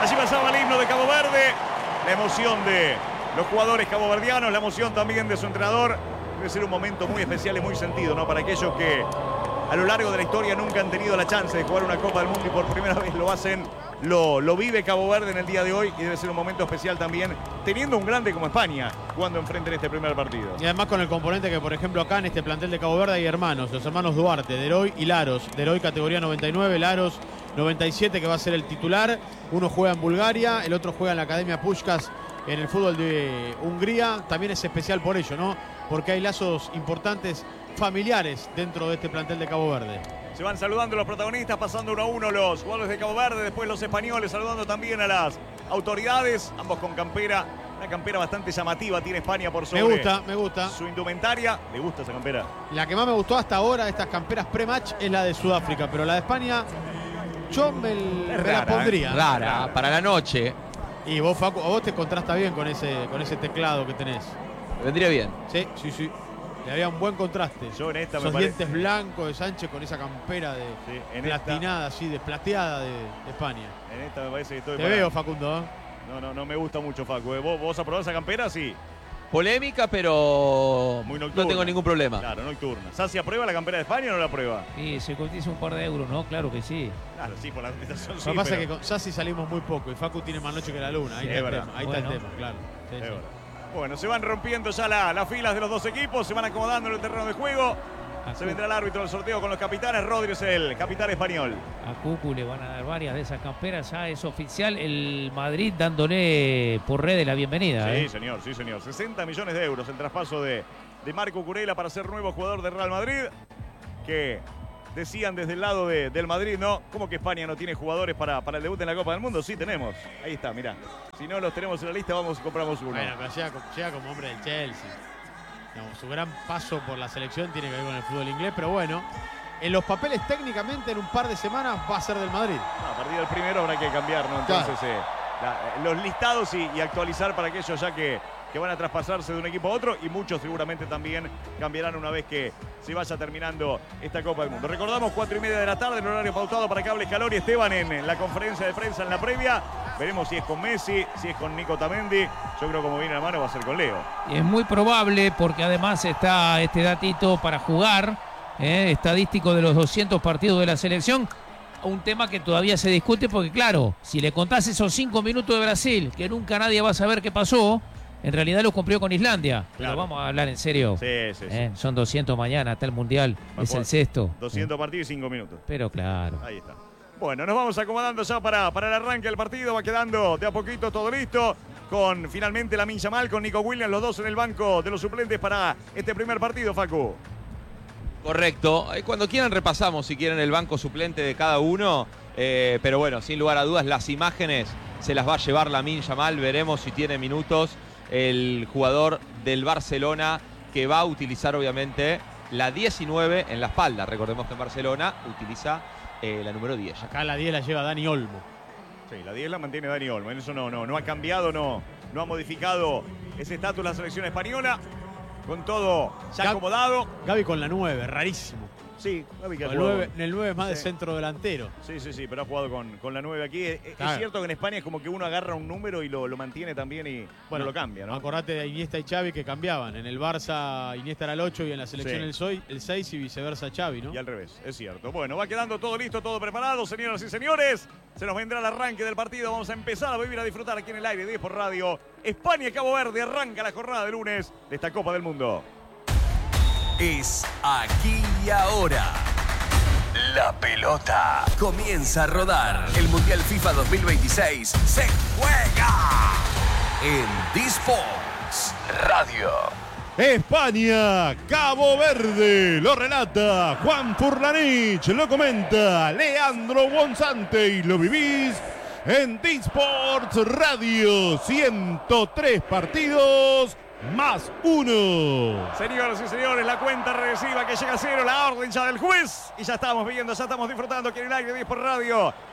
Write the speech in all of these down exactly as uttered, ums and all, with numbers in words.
Allí pasaba el himno de Cabo Verde. La emoción de los jugadores caboverdianos, la emoción también de su entrenador. Debe ser un momento muy especial y muy sentido, ¿no? Para aquellos que a lo largo de la historia nunca han tenido la chance de jugar una Copa del Mundo y por primera vez lo hacen. Lo, lo vive Cabo Verde en el día de hoy y debe ser un momento especial también, teniendo un grande como España cuando enfrenten este primer partido. Y además con el componente que, por ejemplo, acá en este plantel de Cabo Verde hay hermanos, los hermanos Duarte, Deroy y Laros. Deroy categoría noventa y nueve, Laros noventa y siete, que va a ser el titular. Uno juega en Bulgaria, el otro juega en la Academia Puskás en el fútbol de Hungría. También es especial por ello, ¿no? Porque hay lazos importantes familiares dentro de este plantel de Cabo Verde. Se van saludando los protagonistas, pasando uno a uno los jugadores de Cabo Verde, después los españoles, saludando también a las autoridades, ambos con campera, una campera bastante llamativa tiene España por sobre Me gusta, me gusta. su indumentaria. ¿Le gusta esa campera? La que más me gustó hasta ahora, estas camperas pre-match, es la de Sudáfrica, pero la de España, yo me, me rara, la pondría. ¿eh? Rara, para la noche. Y vos, Facu, a vos te contrasta bien con ese, con ese teclado que tenés. Vendría bien. Sí, sí, sí. Le había un buen contraste. Yo en esta me Esos parece... dientes blancos de Sánchez con esa campera de Sí, en platinada, esta... así, de plateada de, de España. En esta me parece que estoy... Te para... veo, Facundo, ¿eh? No, no, no me gusta mucho, Facu. ¿eh? ¿Vos, ¿Vos aprobás esa campera? Sí. Polémica, pero Muy nocturna. no tengo ningún problema. Claro, nocturna. ¿Sassi aprueba la campera de España o no la aprueba? Sí, se cotiza un par de euros, ¿no? Claro que sí. Claro, sí, por la presentación Lo sí, que pasa pero... es que con Sassi salimos muy poco y Facu tiene más noche que la luna. Ahí Sí, está es el verdad. tema, ahí Bueno. está el tema, claro. Sí, Es sí. verdad. Bueno, se van rompiendo ya la- las filas de los dos equipos, se van acomodando en el terreno de juego. Se vendrá el árbitro del sorteo con los capitanes. Rodríguez, el capitán español. A Cucu le van a dar varias de esas camperas. Ya es oficial el Madrid dándole por redes la bienvenida. Sí, ¿eh? señor, sí, señor. sesenta millones de euros el traspaso de, de Marco Curela para ser nuevo jugador de Real Madrid. Que decían desde el lado de- del Madrid, ¿no? ¿Cómo que España no tiene jugadores para, para el debut en la Copa del Mundo? Sí, tenemos. Ahí está, mirá. Si no los tenemos en la lista, vamos y compramos uno. Bueno, pero llega, co- llega como hombre del Chelsea. Digamos, su gran paso por la selección tiene que ver con el fútbol inglés, pero bueno, en los papeles técnicamente en un par de semanas va a ser del Madrid. No, a partir del primero habrá que cambiar, ¿no? Entonces, eh, la- los listados y, y actualizar para aquellos ya que, que van a traspasarse de un equipo a otro, y muchos seguramente también cambiarán una vez que se vaya terminando esta Copa del Mundo. Recordamos, cuatro y media de la tarde, el horario pautado para que hable Scaloni y Esteban en, en la conferencia de prensa en la previa. Veremos si es con Messi, si es con Nico Tamendi. Yo creo que como viene la mano va a ser con Leo. Es muy probable porque además está este datito para jugar, ¿eh? Estadístico de los doscientos partidos de la selección. Un tema que todavía se discute porque, claro, si le contás esos cinco minutos de Brasil, que nunca nadie va a saber qué pasó, en realidad lo cumplió con Islandia. Claro. Pero vamos a hablar en serio. Sí, sí, sí. ¿Eh? Son doscientos mañana, hasta el Mundial, Va a es jugar el sexto. doscientos partidos y cinco minutos. Pero claro. Ahí está. Bueno, nos vamos acomodando ya para, para el arranque del partido. Va quedando de a poquito todo listo. Con finalmente Lamine Yamal, con Nico Williams, los dos en el banco de los suplentes para este primer partido, Facu. Correcto. Eh, Cuando quieran repasamos, si quieren, el banco suplente de cada uno. Eh, pero bueno, sin lugar a dudas, las imágenes se las va a llevar Lamine Yamal. Veremos si tiene minutos el jugador del Barcelona, que va a utilizar obviamente la diecinueve en la espalda. Recordemos que en Barcelona utiliza eh, la número diez. Acá la diez la lleva Dani Olmo. Sí, la diez la mantiene Dani Olmo. En eso no, no, no ha cambiado, no, no ha modificado ese estatus la selección española. Con todo ya Gab- acomodado. Gaby con la nueve, rarísimo. Sí, Gaby que ha El jugado nueve, con- el nueve es más de Sí. centro delantero. Sí, sí, sí, pero ha jugado con, con la nueve aquí. Es, es Claro. cierto que en España es como que uno agarra un número y lo, lo mantiene también y bueno, no lo cambia, ¿no? Acordate de Iniesta y Xavi que cambiaban. En el Barça Iniesta era el ocho y en la selección Sí. el, soy, el seis y viceversa Xavi, ¿no? Y al revés, es cierto. Bueno, va quedando todo listo, todo preparado, señoras y señores. Se nos vendrá el arranque del partido. Vamos a empezar a vivir, a disfrutar aquí en el aire de diez por Radio. España y Cabo Verde, arranca la jornada de lunes de esta Copa del Mundo. Es aquí y ahora. La pelota comienza a rodar. El Mundial FIFA dos mil veintiséis se juega en D-Sports Radio. España, Cabo Verde, lo relata Juan Furlanich, lo comenta Leandro Bonzante y lo vivís en D-Sports Radio. ciento tres partidos más uno. Señoras y señores, la cuenta regresiva que llega a cero, la orden ya del juez. Y ya estamos viendo, ya estamos disfrutando aquí en el aire de diez por Radio.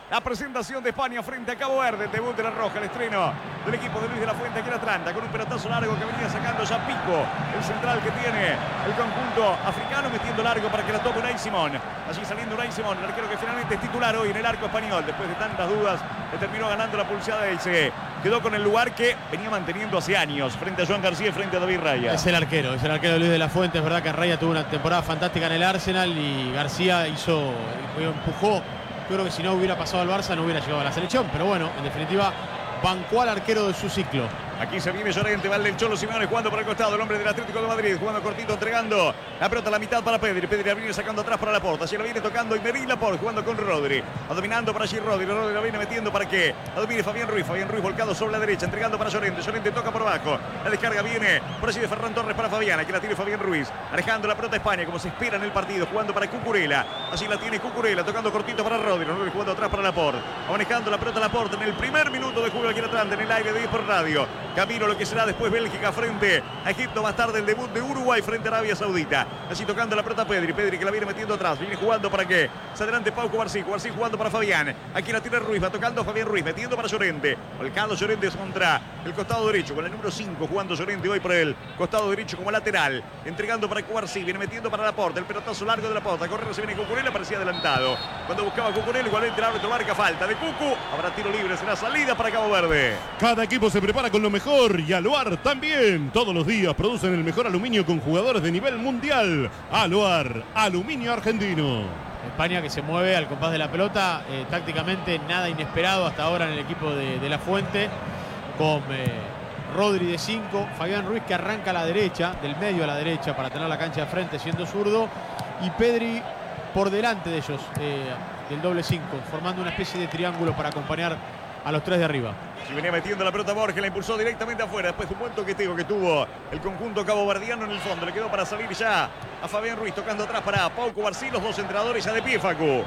La presentación de España frente a Cabo Verde. El debut de la Roja, el estreno del equipo de Luis de la Fuente aquí en Atlanta. Con un pelotazo largo que venía sacando ya Pico. El central que tiene el conjunto africano, metiendo largo para que la toque Unai Simón. Allí saliendo Unai Simón, el arquero que finalmente es titular hoy en el arco español. Después de tantas dudas, le terminó ganando la pulseada y se quedó con el lugar que venía manteniendo hace años frente a Joan García y frente a David Raya. Es el arquero, es el arquero de Luis de la Fuente. Es verdad que Raya tuvo una temporada fantástica en el Arsenal y García hizo, empujó. Yo creo que si no hubiera pasado al Barça no hubiera llegado a la selección, pero bueno, en definitiva bancó al arquero de su ciclo. Aquí se viene Llorente, va el del Cholo Simeone jugando por el costado, el hombre del Atlético de Madrid, jugando cortito, entregando la pelota a la mitad para Pedri. Pedri la viene sacando atrás para Laporte, así lo viene tocando Imerí Laporte, jugando con Rodri. Va dominando para allí Rodri, Rodri la viene metiendo para que la domine Fabián Ruiz. Fabián Ruiz volcado sobre la derecha, entregando para Llorente. Llorente toca por abajo, la descarga viene por allí de Ferran Torres para Fabián, aquí la tiene Fabián Ruiz. Alejando la pelota a España, como se espera en el partido, jugando para Cucurella. Así la tiene Cucurella, tocando cortito para Rodri. Rodri jugando atrás para Laporte. Va manejando la pelota a Laporte en el primer minuto de juego aquí en Atlanta, en el aire de por radio. Camino lo que será después Bélgica frente a Egipto, más tarde el debut de Uruguay frente a Arabia Saudita. Así tocando la pelota Pedri, Pedri que la viene metiendo atrás, viene jugando para que se adelante Pau Cubarsí, Cubarsí jugando para Fabián. Aquí la tiene Ruiz, va tocando Fabián Ruiz, metiendo para Llorente. Volcando Llorente contra el costado derecho, con el número cinco jugando Llorente hoy por el costado derecho como lateral. Entregando para Cubarsí, viene metiendo para Laporte, el pelotazo largo de Laporte. A correr se viene Cucurella, parecía adelantado. Cuando buscaba Cucurella, igualmente el árbitro marca falta de Cucu. Habrá tiro libre, será salida para Cabo Verde. Cada equipo se prepara con lo mejor y Aluar también. Todos los días producen el mejor aluminio con jugadores de nivel mundial. Aluar, aluminio argentino. España que se mueve al compás de la pelota, eh, tácticamente nada inesperado hasta ahora en el equipo de, de la Fuente, con eh, Rodri de cinco, Fabián Ruiz que arranca a la derecha, del medio a la derecha para tener la cancha de frente siendo zurdo, y Pedri por delante de ellos, eh, del doble cinco, formando una especie de triángulo para acompañar a los tres de arriba. Si venía metiendo la pelota Borges, la impulsó directamente afuera. Después de un buen toqueteo que tuvo el conjunto caboverdiano en el fondo. Le quedó para salir ya a Fabián Ruiz, tocando atrás para Pau Cubarsí. Los dos entrenadores ya de pie, Facu.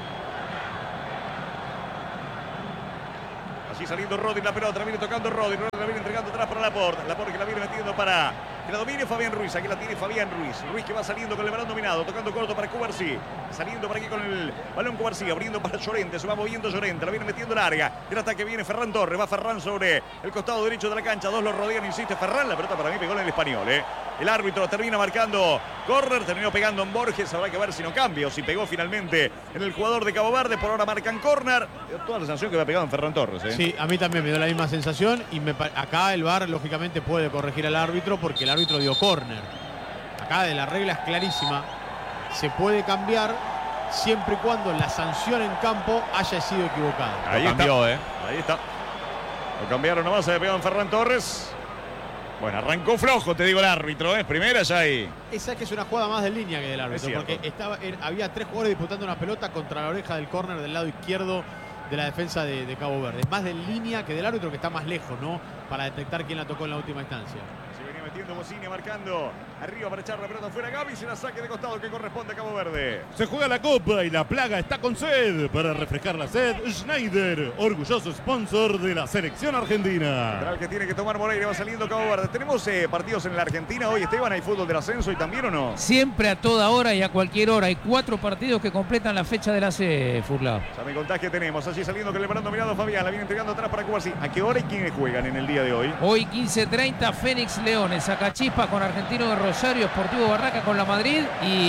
Así saliendo Rodri la pelota, la viene tocando Rodri. Rodri la viene entregando atrás para Laporte. Laporte que la viene metiendo para que la domine Fabián Ruiz. Aquí la tiene Fabián Ruiz. Ruiz que va saliendo con el balón dominado, tocando corto para Cubarsí. Saliendo por aquí con el balón Cubarsí, abriendo para Llorente. Se va moviendo Llorente, la viene metiendo larga. El ataque viene Ferran Torres. Va Ferran sobre el costado derecho de la cancha. Dos lo rodean, insiste Ferran. La pelota para mí pegó en el español, ¿eh? El árbitro termina marcando córner, terminó pegando en Borges. Habrá que ver si no cambia o si pegó finalmente en el jugador de Cabo Verde. Por ahora marcan córner. Toda la sensación que me ha pegado en Ferran Torres, ¿eh? Sí, a mí también me dio la misma sensación. Y me, acá el V A R lógicamente puede corregir al árbitro porque el árbitro dio córner. Acá de la regla es clarísima. Se puede cambiar siempre y cuando la sanción en campo haya sido equivocada. Ahí Lo cambió, está. ¿eh? Ahí está. Lo cambiaron nomás, se le pegó en Ferran Torres. Bueno, arrancó flojo, te digo el árbitro, ¿eh? Primera ya ahí. Esa que es una jugada más de línea que del Es árbitro, cierto. porque estaba, er, había tres jugadores disputando una pelota contra la oreja del córner del lado izquierdo de la defensa de, de Cabo Verde. Más de línea que del árbitro que está más lejos, ¿no? Para detectar quién la tocó en la última instancia. Se venía metiendo Bocini, marcando arriba para echar la pelota fuera. Gaby se la saque de costado que corresponde a Cabo Verde. Se juega la copa y la plaga está con sed. Para refrescar la sed, Schneider, orgulloso sponsor de la selección argentina. Central que tiene que tomar Moreira, va saliendo Cabo Verde. Tenemos eh, partidos en la Argentina hoy, Esteban. ¿Hay fútbol del ascenso y también o no? Siempre a toda hora y a cualquier hora. Hay cuatro partidos que completan la fecha de la C, Furlao. Ya me contás que tenemos. Allí saliendo con el balón dominado Fabián. La viene entregando atrás para Cubarsí. ¿A qué hora y quiénes juegan en el día de hoy? Hoy quince treinta, Fénix Leones, Sacachispa con Argentino de Rosario, Sportivo Barraca con la Madrid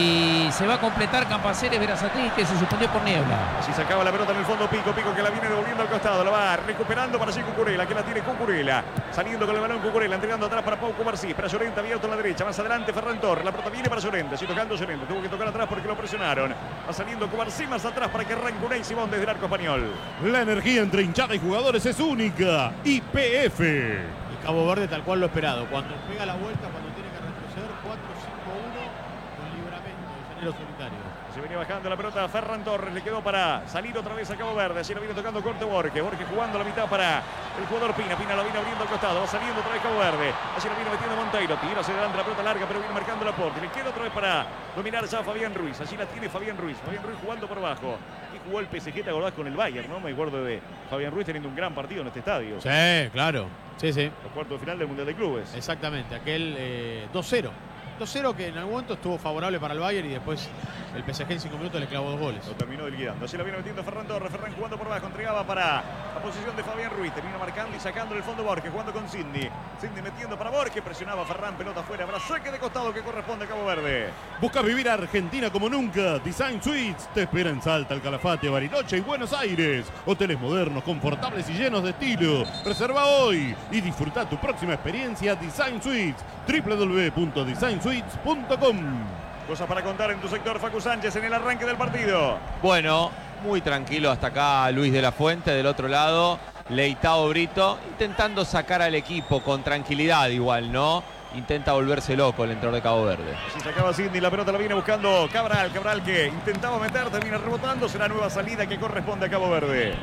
y se va a completar Campaceres Verazategui que se suspendió por niebla. Así sacaba la pelota en el fondo Pico, Pico que la viene devolviendo al costado, la va recuperando para allí Cucurella, que la tiene Cucurella, saliendo con el balón Cucurella, entregando atrás para Pau Cubarsí, para Llorente abierto a la derecha, más adelante Ferran Torres, la pelota viene para Llorente, así tocando Llorente, tuvo que tocar atrás porque lo presionaron, va saliendo Cubarsí más atrás para que arranque Unai Simón desde el arco español. La energía entre hinchada y jugadores es única. Y P F. Y Cabo Verde tal cual lo esperado. Cuando pega la vuelta, cuando tiene que retroceder, cuatro cinco uno con libramento de Llanero Solitario. Se venía bajando la pelota a Ferran Torres, le quedó para salir otra vez a Cabo Verde, así la viene tocando corto Borges, Borges jugando la mitad para el jugador Pina, Pina la viene abriendo al costado, va saliendo otra vez Cabo Verde, así la viene metiendo Monteiro, tira hacia adelante la pelota larga, pero viene marcando Laporte, le queda otra vez para dominar ya a Fabián Ruiz, allí la tiene Fabián Ruiz, Fabián Ruiz jugando por abajo, y jugó el P S G, te acordás con el Bayern, ¿no? Me acuerdo de Fabián Ruiz teniendo un gran partido en este estadio. Sí, claro. Sí, sí. Los cuartos de final del Mundial de Clubes. Exactamente. Aquel eh, dos cero. dos cero que en algún momento estuvo favorable para el Bayern y después el P S G en cinco minutos le clavó dos goles. Lo terminó liquidando. Así la viene metiendo Ferran Torres. Ferran jugando por abajo. Entregaba para la posición de Fabián Ruiz. Termina marcando y sacando el fondo Borges. Jugando con Sidney. Sidney metiendo para Borges. Presionaba Ferran. Pelota afuera. Habrá saque de costado que corresponde a Cabo Verde. Busca vivir a Argentina como nunca. Design Suites te espera en Salta, El Calafate, Bariloche y Buenos Aires. Hoteles modernos, confortables y llenos de estilo. Reserva hoy y disfruta tu próxima experiencia Design Suites. doble u doble u doble u punto design suites punto com. Cosas para contar en tu sector, Facu Sánchez, en el arranque del partido. Bueno, muy tranquilo hasta acá Luis de la Fuente, del otro lado Leitao Brito, intentando sacar al equipo con tranquilidad igual, ¿no? Intenta volverse loco el entrenador de Cabo Verde. Si sacaba Sidney, la pelota la viene buscando Cabral. Cabral que intentaba meter, termina rebotando. Será nueva salida que corresponde a Cabo Verde.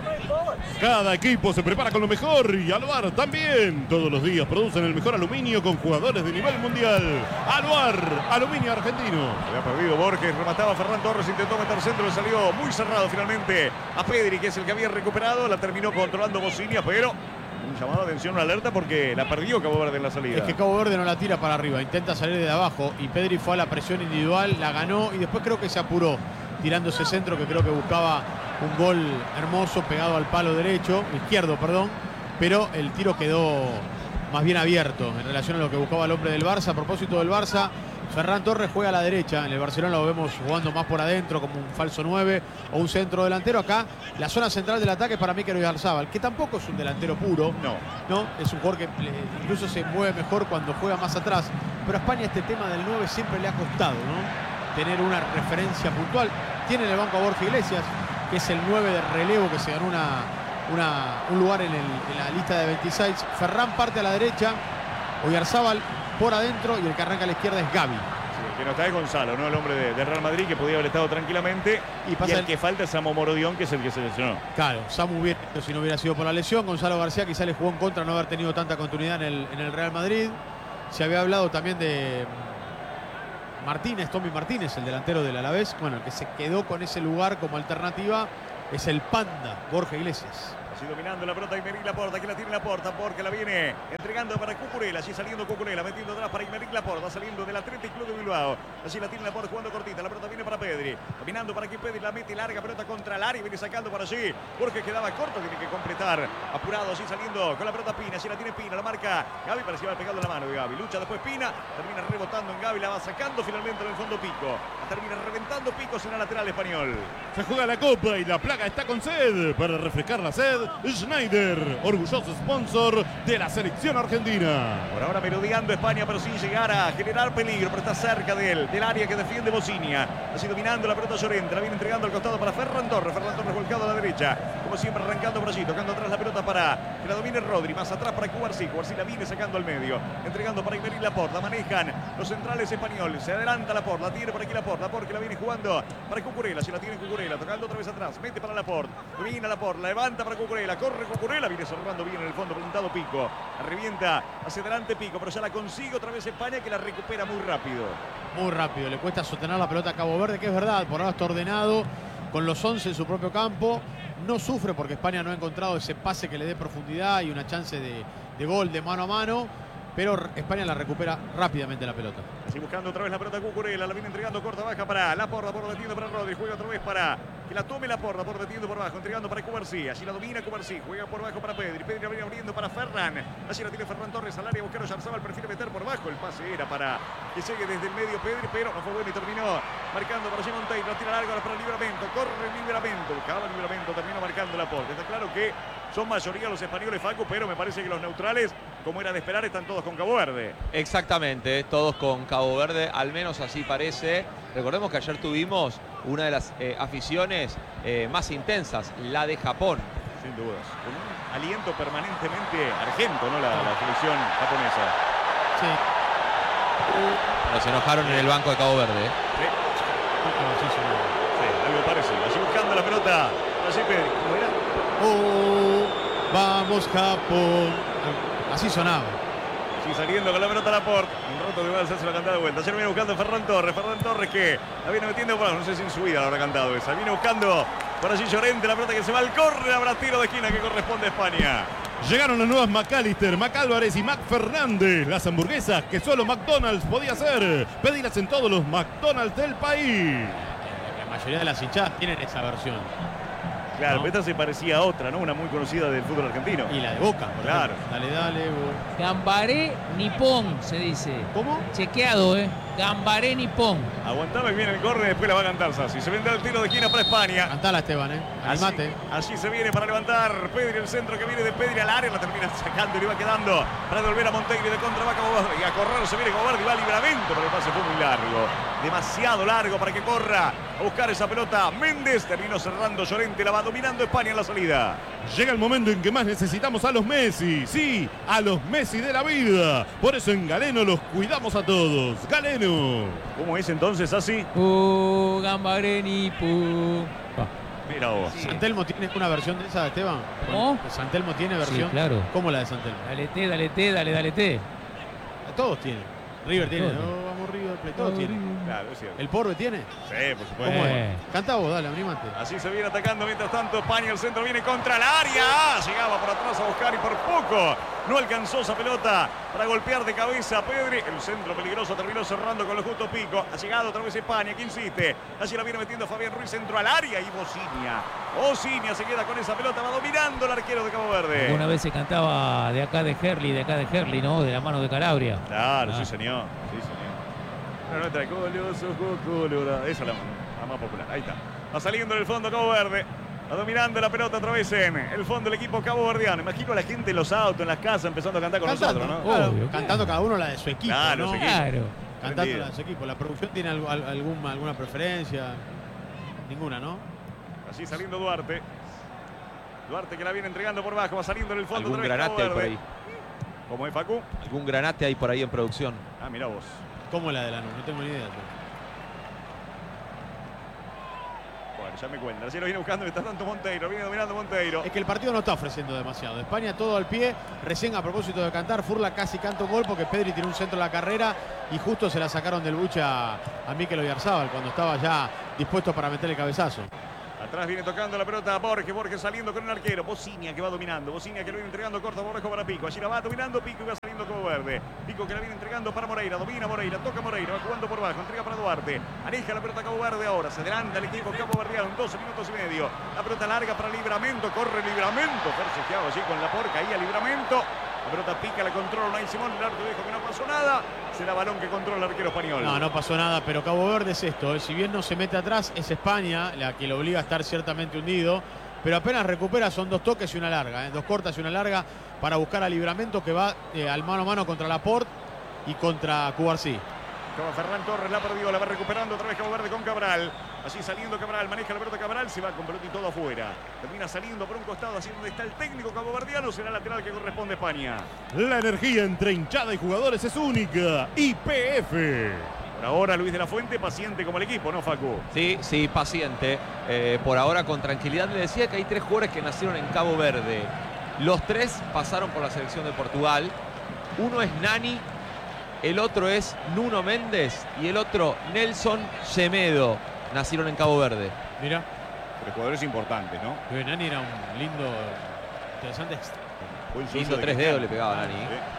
Cada equipo se prepara con lo mejor y Aluar también. Todos los días producen el mejor aluminio con jugadores de nivel mundial. Aluar, aluminio argentino. Había perdido Borges, remataba Ferran Torres, intentó meter centro, le salió muy cerrado finalmente a Pedri, que es el que había recuperado. La terminó controlando Bocinia, pero un llamado de atención, una alerta porque la perdió Cabo Verde en la salida. Es que Cabo Verde no la tira para arriba, intenta salir de abajo y Pedri fue a la presión individual, la ganó y después creo que se apuró tirando ese centro que creo que buscaba un gol hermoso pegado al palo derecho, izquierdo, perdón, pero el tiro quedó más bien abierto en relación a lo que buscaba el hombre del Barça. A propósito del Barça, Ferran Torres juega a la derecha, en el Barcelona lo vemos jugando más por adentro como un falso nueve o un centro delantero. Acá la zona central del ataque para mí que Oyarzabal, que tampoco es un delantero puro, no, no es un jugador que incluso se mueve mejor cuando juega más atrás, pero a España este tema del nueve siempre le ha costado, ¿no? Tener una referencia puntual. Tiene en el banco a Borja Iglesias, que es el nueve de relevo que se ganó una, una, un lugar en, el, en la lista de veintiséis. Ferran parte a la derecha, Oyarzabal por adentro y el que arranca a la izquierda es Gavi. Sí, el que no está es Gonzalo, ¿no? El hombre de, de Real Madrid que podía haber estado tranquilamente. Y, pasa y el, el que falta es Samo Morodión, que es el que se lesionó. Claro, Samu hubiera, si no hubiera sido por la lesión. Gonzalo García quizá le jugó en contra no haber tenido tanta continuidad en el, en el Real Madrid. Se había hablado también de Martínez, Tommy Martínez, el delantero del Alavés. Bueno, el que se quedó con ese lugar como alternativa es el Panda, Borja Iglesias. Así dominando la pelota Aymeric Laporta, que la tiene Laporta, porque la viene entregando para Cucurella, allí saliendo Cucurella, metiendo atrás para Aymeric Laporta, saliendo del Athletic Club de Bilbao. Allí la tiene Laporta jugando cortita, la pelota viene para Pedri, dominando para que Pedri la mete larga, pelota contra el área y viene sacando para allí. Borges quedaba corto, tiene que completar, apurado, así saliendo con la pelota Pina, allí la tiene Pina, la marca Gavi, parecía haber pegado la mano de Gavi, lucha después Pina, termina rebotando en Gavi, la va sacando finalmente en el fondo Pico, la termina reventando Pico en la lateral español. Se juega la copa y la plaga está con sed. Para refrescar la sed, Schneider, orgulloso sponsor de la selección argentina. Por ahora merodeando España, pero sin llegar a generar peligro, pero está cerca de él, del área que defiende Bocinia. Así dominando la pelota Llorente, la viene entregando al costado para Ferran Torres. Ferran Torres volcado a la derecha, como siempre arrancando por allí, tocando atrás la pelota para que la domine Rodri, más atrás para Cubarsí. Cubarsí la viene sacando al medio, entregando para Aymeric Laporta, manejan los centrales españoles, se adelanta Laporta, la tiene por aquí Laporta, porque la viene jugando para Cucurella, si la tiene Cucurella, tocando otra vez atrás, mete para Laporta, domina Laporta, levanta para Cucurella, corre Cucurella, viene cerrando bien en el fondo, plantado Pico, la revienta hacia adelante Pico, pero ya la consigue otra vez España, que la recupera muy rápido. Muy rápido, le cuesta sostener la pelota a Cabo Verde, que es verdad, por ahora está ordenado con los once en su propio campo, no sufre porque España no ha encontrado ese pase que le dé profundidad y una chance de, de gol de mano a mano, pero España la recupera rápidamente la pelota. Así buscando otra vez la pelota Cucurella, la viene entregando corta baja para Laporta, por detiendo para Rodri, juega otra vez para que la tome Laporta, por detiendo por abajo, entregando para Cubarsí, allí la domina Cubarsí, juega por abajo para Pedri, Pedri la viene abriendo para Ferran, allí la tiene Ferran Torres al área, buscar a Oyarzabal, prefiere meter por abajo, el pase era para que llegue desde el medio Pedri, pero no fue bueno y terminó marcando para allí Monteiro, la tira larga para el Livramento, corre el Livramento, buscaba el Livramento, terminó marcando Laporta. Está claro que son mayoría los españoles, Facu, pero me parece que los neutrales, como era de esperar, están todos con Cabo Verde. Exactamente, todos con Cabo Verde, al menos así parece. Recordemos que ayer tuvimos una de las eh, aficiones eh, más intensas, la de Japón. Sin dudas, con un aliento permanentemente argento, ¿no? La, la selección japonesa. Sí. Pero se enojaron en el banco de Cabo Verde. ¿eh? Sí. Sí, algo parecido. Así buscando la pelota. Así Pedri, ¿cómo era? Oh, vamos Japón. Así sonaba. Sí, saliendo con la pelota a Laporta. Un rato que va a hacerse la cantada de vuelta. Ayer viene buscando a Ferran Torres. Ferran Torres que la viene metiendo por no sé si en su vida la habrá cantado esa. Viene buscando por allí Llorente, la pelota que se va al córner. Habrá tiro de esquina que corresponde a España. Llegaron las nuevas McAllister, McAlvarez y Mac Fernández. Las hamburguesas que solo McDonald's podía hacer. Pedilas en todos los McDonald's del país. La mayoría de las hinchadas tienen esa versión. Claro, ¿no? pero esta se parecía a otra, ¿no? Una muy conocida del fútbol argentino. Y la de Boca, por Claro. ejemplo. Dale, dale. Bo- Gambaré Nippon, se dice. ¿Cómo? Chequeado, ¿eh? Gambaré Nippon. Aguantame bien el córner y después la va a cantar Sassi. Se vendrá el tiro de esquina para España. Cantala, Esteban, ¿eh? Allí, Animate. allí se viene para levantar Pedri, el centro que viene de Pedri al área, la termina sacando y le va quedando para devolver a Monteiro y de contra va Cobardi, y a correr se viene Cobardi, va a libramento, pero el pase fue muy largo, demasiado largo para que corra a buscar esa pelota. Méndez terminó cerrando Llorente, la va dominando España en la salida. Llega el momento en que más necesitamos a los Messi. Sí, a los Messi de la vida. Por eso en Galeno los cuidamos a todos. Galeno. ¿Cómo es entonces así? Uh, Gambaré Nippon. Va. Mira vos. ¿Santelmo tiene una versión de esa, Esteban? ¿Cómo? ¿Santelmo tiene versión? Sí, claro. ¿Cómo la de Santelmo? Dale T, dale T, dale, dale T. Todos tienen. River tiene. Todos. No, vamos River, Play, todos tienen. Claro, es cierto. ¿El Porbe tiene? Sí, por supuesto. ¿Cómo Eh. es? Canta vos, dale, animate. Así se viene atacando mientras tanto España, el centro viene contra el área. Llegaba por atrás a buscar y por poco no alcanzó esa pelota para golpear de cabeza a Pedri. El centro peligroso terminó cerrando con lo justo Pico. Ha llegado otra vez España, que insiste. Allí la viene metiendo Fabián Ruiz, centro al área y Bocinia. Bocinia se queda con esa pelota, va dominando el arquero de Cabo Verde. Una vez se cantaba de acá de Herli, de acá de Herli, ¿no? De la mano de Calabria. Claro, Ah. sí señor, sí señor. Pero nuestra Colioso, Colora. Esa es la, la más popular, ahí está. Va saliendo en el fondo Cabo Verde. Va dominando la pelota otra vez en el fondo del equipo caboverdiano. Imagino a la gente en los autos, en las casas, empezando a cantar con Cantando, nosotros, ¿no? claro, Obvio, claro. cantando cada uno la de su equipo, Claro, ¿no? su equipo. Claro. Cantando Entendido. la de su equipo. ¿La producción tiene algo- al- algún- alguna preferencia? Ninguna, ¿no? Así saliendo Duarte. Duarte que la viene entregando por bajo, va saliendo en el fondo. Algún otra vez granate Cabo hay por Verde. ahí. ¿Cómo es, Facu? Algún granate hay por ahí en producción. Ah, mira vos. ¿Cómo la de la no? No tengo ni idea. Bueno, ya me cuentan. Así lo viene buscando, está tanto Monteiro, viene dominando Monteiro. Es que el partido no está ofreciendo demasiado. España todo al pie. Recién a propósito de cantar, Furla casi canta un gol porque Pedri tiene un centro en la carrera y justo se la sacaron del buche a, a Mikel Oyarzabal cuando estaba ya dispuesto para meter el cabezazo. Atrás viene tocando la pelota a Borges, Borges saliendo con el arquero. Bocinia que va dominando, Bocinia que lo viene entregando corto a Borges para Pico. Allí la va dominando Pico y va saliendo Cabo Verde. Pico que la viene entregando para Moreira, domina Moreira, toca Moreira, va jugando por bajo, entrega para Duarte. Aleja la pelota Cabo Verde ahora, se adelanta el equipo Cabo Verdeano en doce minutos y medio. La pelota larga para Libramento, corre Libramento, forcejeado allí con la porca, ahí a Libramento. La pelota pica, la controla Unai Simón, el árbitro dijo que no pasó nada. Será balón que controla el arquero español. No, no pasó nada, pero Cabo Verde es esto. ¿eh? Si bien no se mete atrás, es España la que lo obliga a estar ciertamente hundido. Pero apenas recupera, son dos toques y una larga. ¿eh? Dos cortas y una larga para buscar a Libramento que va eh, al mano a mano contra Laporte y contra Cubarsí. Como Ferran Torres la ha perdido, la va recuperando otra vez Cabo Verde con Cabral. Así saliendo Cabral, maneja la pelota Cabral, se va con pelota y todo afuera. Termina saliendo por un costado, así donde está el técnico caboverdiano, será lateral que corresponde a España. La energía entre hinchada y jugadores es única. Y P F. Por ahora Luis de la Fuente, paciente como el equipo, ¿no, Facu? Sí, sí, paciente. Eh, por ahora con tranquilidad. Le decía que hay tres jugadores que nacieron en Cabo Verde. Los tres pasaron por la selección de Portugal. Uno es Nani, el otro es Nuno Méndez y el otro Nelson Semedo. Nacieron en Cabo Verde. Mira, Pero jugadores importantes, ¿no? que Nani era un lindo, interesante ex- Buen socio Lindo de tres Cristiano. dedos le pegaba a Nani.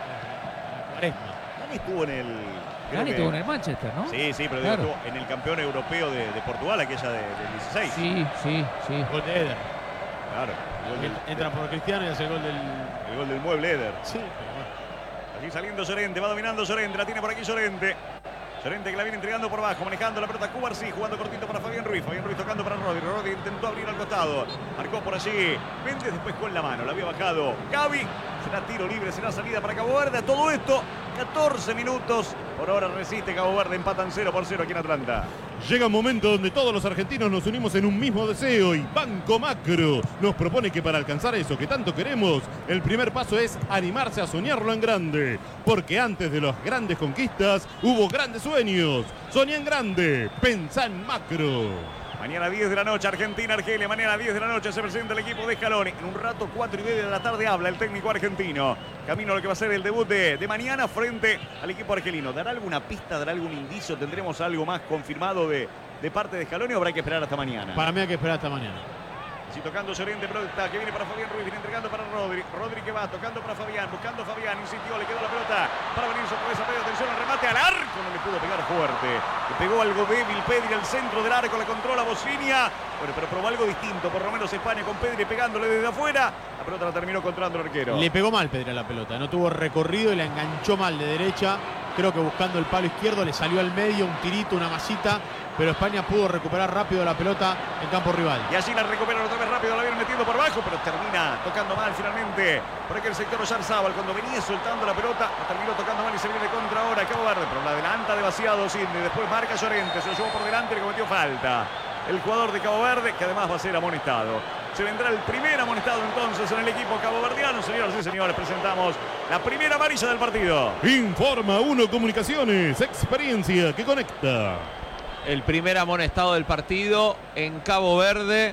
Sí. Cuaresma. Nani estuvo en el... creo Nani que- estuvo en el Manchester, ¿no? Sí, sí, pero digo, Claro. estuvo en el campeón europeo de, de Portugal, aquella de, del dieciséis. Sí, sí, sí. Gol de Eder. Claro. El gol, del, Entra por Cristiano y hace el gol del... el gol del mueble Eder. Sí, pero bueno. Allí saliendo Llorente, va dominando Llorente, la tiene por aquí Llorente. Llorente que la viene entregando por abajo, manejando la pelota Cubarsí, jugando cortito para Fabián Ruiz. Fabián Ruiz tocando para Rodri. Rodri intentó abrir al costado. Marcó por allí. Méndez después con la mano. La había bajado Gavi. Será tiro libre, será salida para Cabo Verde. A todo esto, catorce minutos. Por ahora resiste Cabo Verde, empatan cero por cero aquí en Atlanta. Llega un momento donde todos los argentinos nos unimos en un mismo deseo y Banco Macro nos propone que para alcanzar eso que tanto queremos, el primer paso es animarse a soñarlo en grande. Porque antes de las grandes conquistas hubo grandes sueños. Soñá en grande, pensá en macro. Mañana diez de la noche, Argentina-Argelia. Mañana diez de la noche se presenta el equipo de Scaloni. En un rato, cuatro y media de la tarde, habla el técnico argentino. Camino a lo que va a ser el debut de, de mañana frente al equipo argelino. ¿Dará alguna pista, dará algún indicio? ¿Tendremos algo más confirmado de, de parte de Scaloni o habrá que esperar hasta mañana? Para mí hay que esperar hasta mañana. Si tocando Llorente, pelota que viene para Fabián Ruiz, viene entregando para Rodri. Rodri que que va, tocando para Fabián, buscando a Fabián, insistió, le quedó la pelota para venir su cabeza, medio atención al remate, al arco, no le pudo pegar fuerte. Le pegó algo débil Pedri al centro del arco, la controla Bosnia. Bueno, pero probó algo distinto, por lo menos España con Pedri pegándole desde afuera. La pelota la terminó controlando el arquero. Le pegó mal Pedri a la pelota, no tuvo recorrido y la enganchó mal de derecha. Creo que buscando el palo izquierdo le salió al medio, un tirito, una masita, pero España pudo recuperar rápido la pelota en campo rival. Y allí la recuperan otra vez rápido, la viene metiendo por abajo, pero termina tocando mal finalmente. Por aquel sector Oyarzabal, cuando venía soltando la pelota, la terminó tocando mal y se viene contra ahora Cabo Verde, pero la adelanta demasiado Sidney. Después marca Llorente, se lo llevó por delante y le cometió falta. El jugador de Cabo Verde, que además va a ser amonestado. Se vendrá el primer amonestado entonces en el equipo caboverdiano. Señoras y señores, presentamos la primera amarilla del partido. Informa Uno Comunicaciones, experiencia que conecta. El primer amonestado del partido en Cabo Verde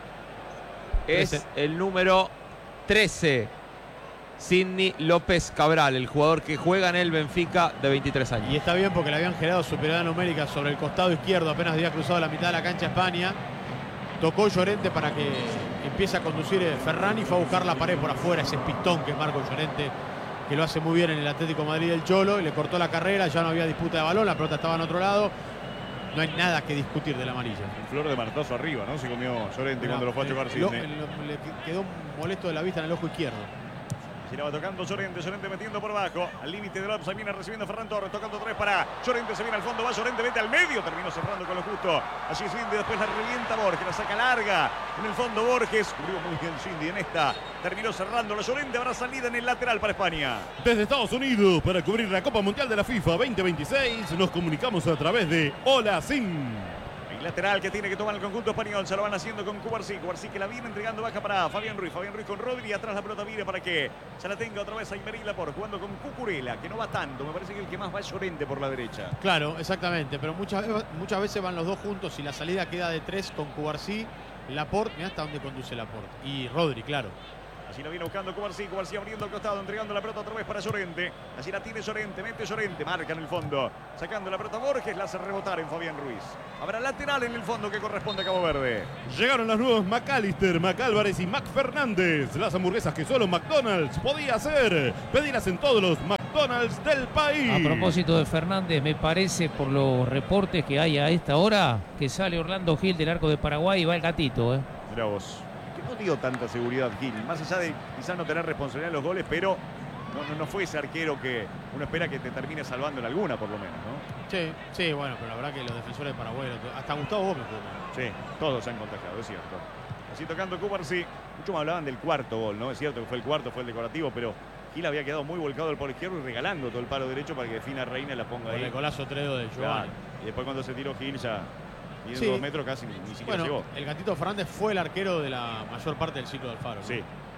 es trece. el número trece, Sidney López Cabral, el jugador que juega en el Benfica de veintitrés años. Y está bien porque le habían generado superioridad numérica sobre el costado izquierdo, apenas había cruzado la mitad de la cancha España. Tocó Llorente para que empiece a conducir Ferran y fue a buscar la pared por afuera, ese pistón que es Marco Llorente, que lo hace muy bien en el Atlético de Madrid del Cholo, y le cortó la carrera, ya no había disputa de balón, la pelota estaba en otro lado. No hay nada que discutir de la amarilla. Un flor de martazo arriba, ¿no? Se comió Llorente No, cuando lo fue a eh, chocar lo- Sidney. lo- le quedó molesto de la vista en el ojo izquierdo. Se la va tocando Llorente, Llorente metiendo por abajo. Al límite del offside viene recibiendo Ferran Torres, tocando tres para Llorente, se viene al fondo, va Llorente, vete al medio, terminó cerrando con lo justo. Allí Cindy, después la revienta Borges, la saca larga. En el fondo Borges, cubrió muy bien Cindy en esta. Terminó cerrando la Llorente, habrá salida en el lateral para España. Desde Estados Unidos, para cubrir la Copa Mundial de la FIFA veinte veintiséis, nos comunicamos a través de Hola Sim. El lateral que tiene que tomar el conjunto español, se lo van haciendo con Cubarsí. Cubarsí que la viene entregando baja para Fabián Ruiz. Fabián Ruiz con Rodri y atrás la pelota viene para que se la tenga otra vez a Aymeric Laporte, jugando con Cucurella, que no va tanto. Me parece que el que más va es Llorente por la derecha. Claro, exactamente, pero muchas, muchas veces van los dos juntos y la salida queda de tres con Cubarsí, Laporte, mira hasta dónde conduce Laporte, y Rodri, claro. Allí la viene buscando Cubarsí, Cubarsí abriendo al costado, entregando la pelota otra vez para Llorente. Allí la tiene Llorente, mete Llorente, marca en el fondo. Sacando la pelota Borges, la hace rebotar en Fabián Ruiz. Habrá lateral en el fondo que corresponde a Cabo Verde. Llegaron las nuevas McAllister, McAlvarez y Mac Fernández. Las hamburguesas que solo McDonald's podía hacer. Pedirlas en todos los McDonald's del país. A propósito de Fernández, me parece por los reportes que hay a esta hora que sale Orlando Gil del arco de Paraguay y va el gatito. ¿eh? Mirá vos. Que no dio tanta seguridad Gil. Más allá de quizás no tener responsabilidad en los goles, pero no, no, no fue ese arquero que uno espera que te termine salvando en alguna, por lo menos, ¿no? Sí, sí, bueno, pero la verdad que los defensores de Paraguay, hasta Gustavo Gómez jugó. Sí, todos se han contagiado, es cierto. Así tocando Cubarsí. Muchos me hablaban del cuarto gol, ¿no? Es cierto que fue el cuarto, fue el decorativo, pero Gil había quedado muy volcado al palo izquierdo y regalando todo el palo derecho para que defina Reina y la ponga Con ahí. el golazo Tredo de Claro. Giovanni. Y después cuando se tiró Gil ya tiene Sí. dos metros casi, ni, ni siquiera Bueno, llegó. el gatito Fernández fue el arquero de la mayor parte del ciclo del Faro. ¿no? Sí.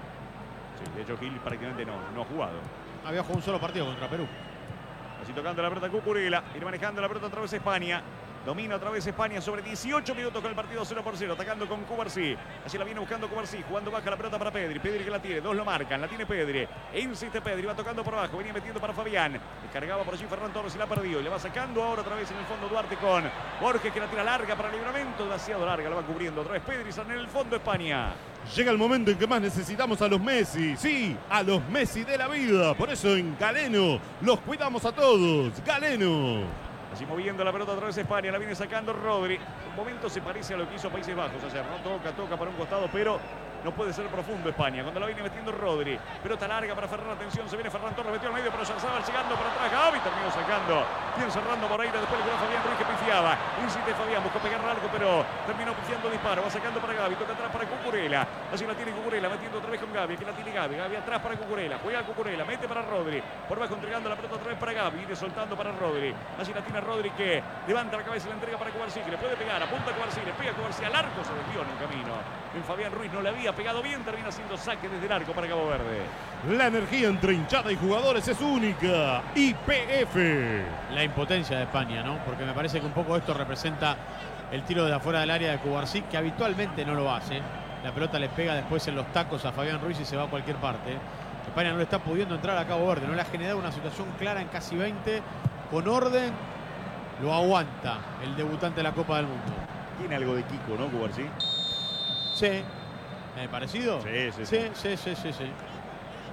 Sí, de hecho Gil prácticamente no, no ha jugado. Había jugado un solo partido contra Perú. Así tocando la pelota Cucurella, ir manejando la pelota otra vez España. Domina otra vez España sobre dieciocho minutos con el partido cero por cero, atacando con Cubarsí. Así la viene buscando Cubarsí, jugando baja la pelota para Pedri. Pedri que la tiene, dos lo marcan, la tiene Pedri. E insiste Pedri, va tocando por abajo, venía metiendo para Fabián. Descargaba por allí Ferran Torres y la perdió. Y le va sacando ahora otra vez en el fondo Duarte con Borges que la tira larga para Libramento. Demasiado larga, la va cubriendo otra vez Pedri en el fondo España. Llega el momento en que más necesitamos a los Messi. Sí, a los Messi de la vida. Por eso en Galeno los cuidamos a todos. Galeno. Así moviendo la pelota otra vez España, la viene sacando Rodri. Un momento se parece a lo que hizo Países Bajos ayer, ¿no? Toca, toca para un costado, pero no puede ser profundo España. Cuando la viene metiendo Rodri. Pelota larga para Ferran, atención, se viene Ferran Torres, metió al medio, pero Oyarzabal llegando para atrás. Gavi terminó sacando. Bien cerrando Moreira, después le quedó a Fabián Ruiz que pifiaba. Insiste Fabián, buscó pegar algo, pero terminó pifiando el disparo. Va sacando para Gavi, toca atrás para Cucurella. Así la tiene Cucurella, metiendo otra vez con Gavi. Aquí la tiene Gavi, Gavi atrás para Cucurella. Juega Cucurella, mete para Rodri. Por bajo entregando la pelota otra vez para Gavi. Viene soltando para Rodri. Así la tiene Rodri que levanta la cabeza y la entrega para Cubarsí, que le puede pegar, apunta a Cubarsí, le pega a Cubarsí al arco, se desvió en el camino. En Fabián Ruiz no le había pegado bien, termina haciendo saque desde el arco para Cabo Verde. La energía entre hinchada y jugadores es única. Y P F. La impotencia de España, ¿no? Porque me parece que un poco esto representa el tiro de afuera del área de Cubarsí, que habitualmente no lo hace. La pelota le pega después en los tacos a Fabián Ruiz y se va a cualquier parte. España no le está pudiendo entrar a Cabo Verde, no le ha generado una situación clara en casi veinte. Con orden, lo aguanta el debutante de la Copa del Mundo. Tiene algo de Kiko, ¿no, Cubarsí? Sí. ¿Eh, ¿Parecido? Sí, sí, Sí, sí. sí, sí, sí, sí.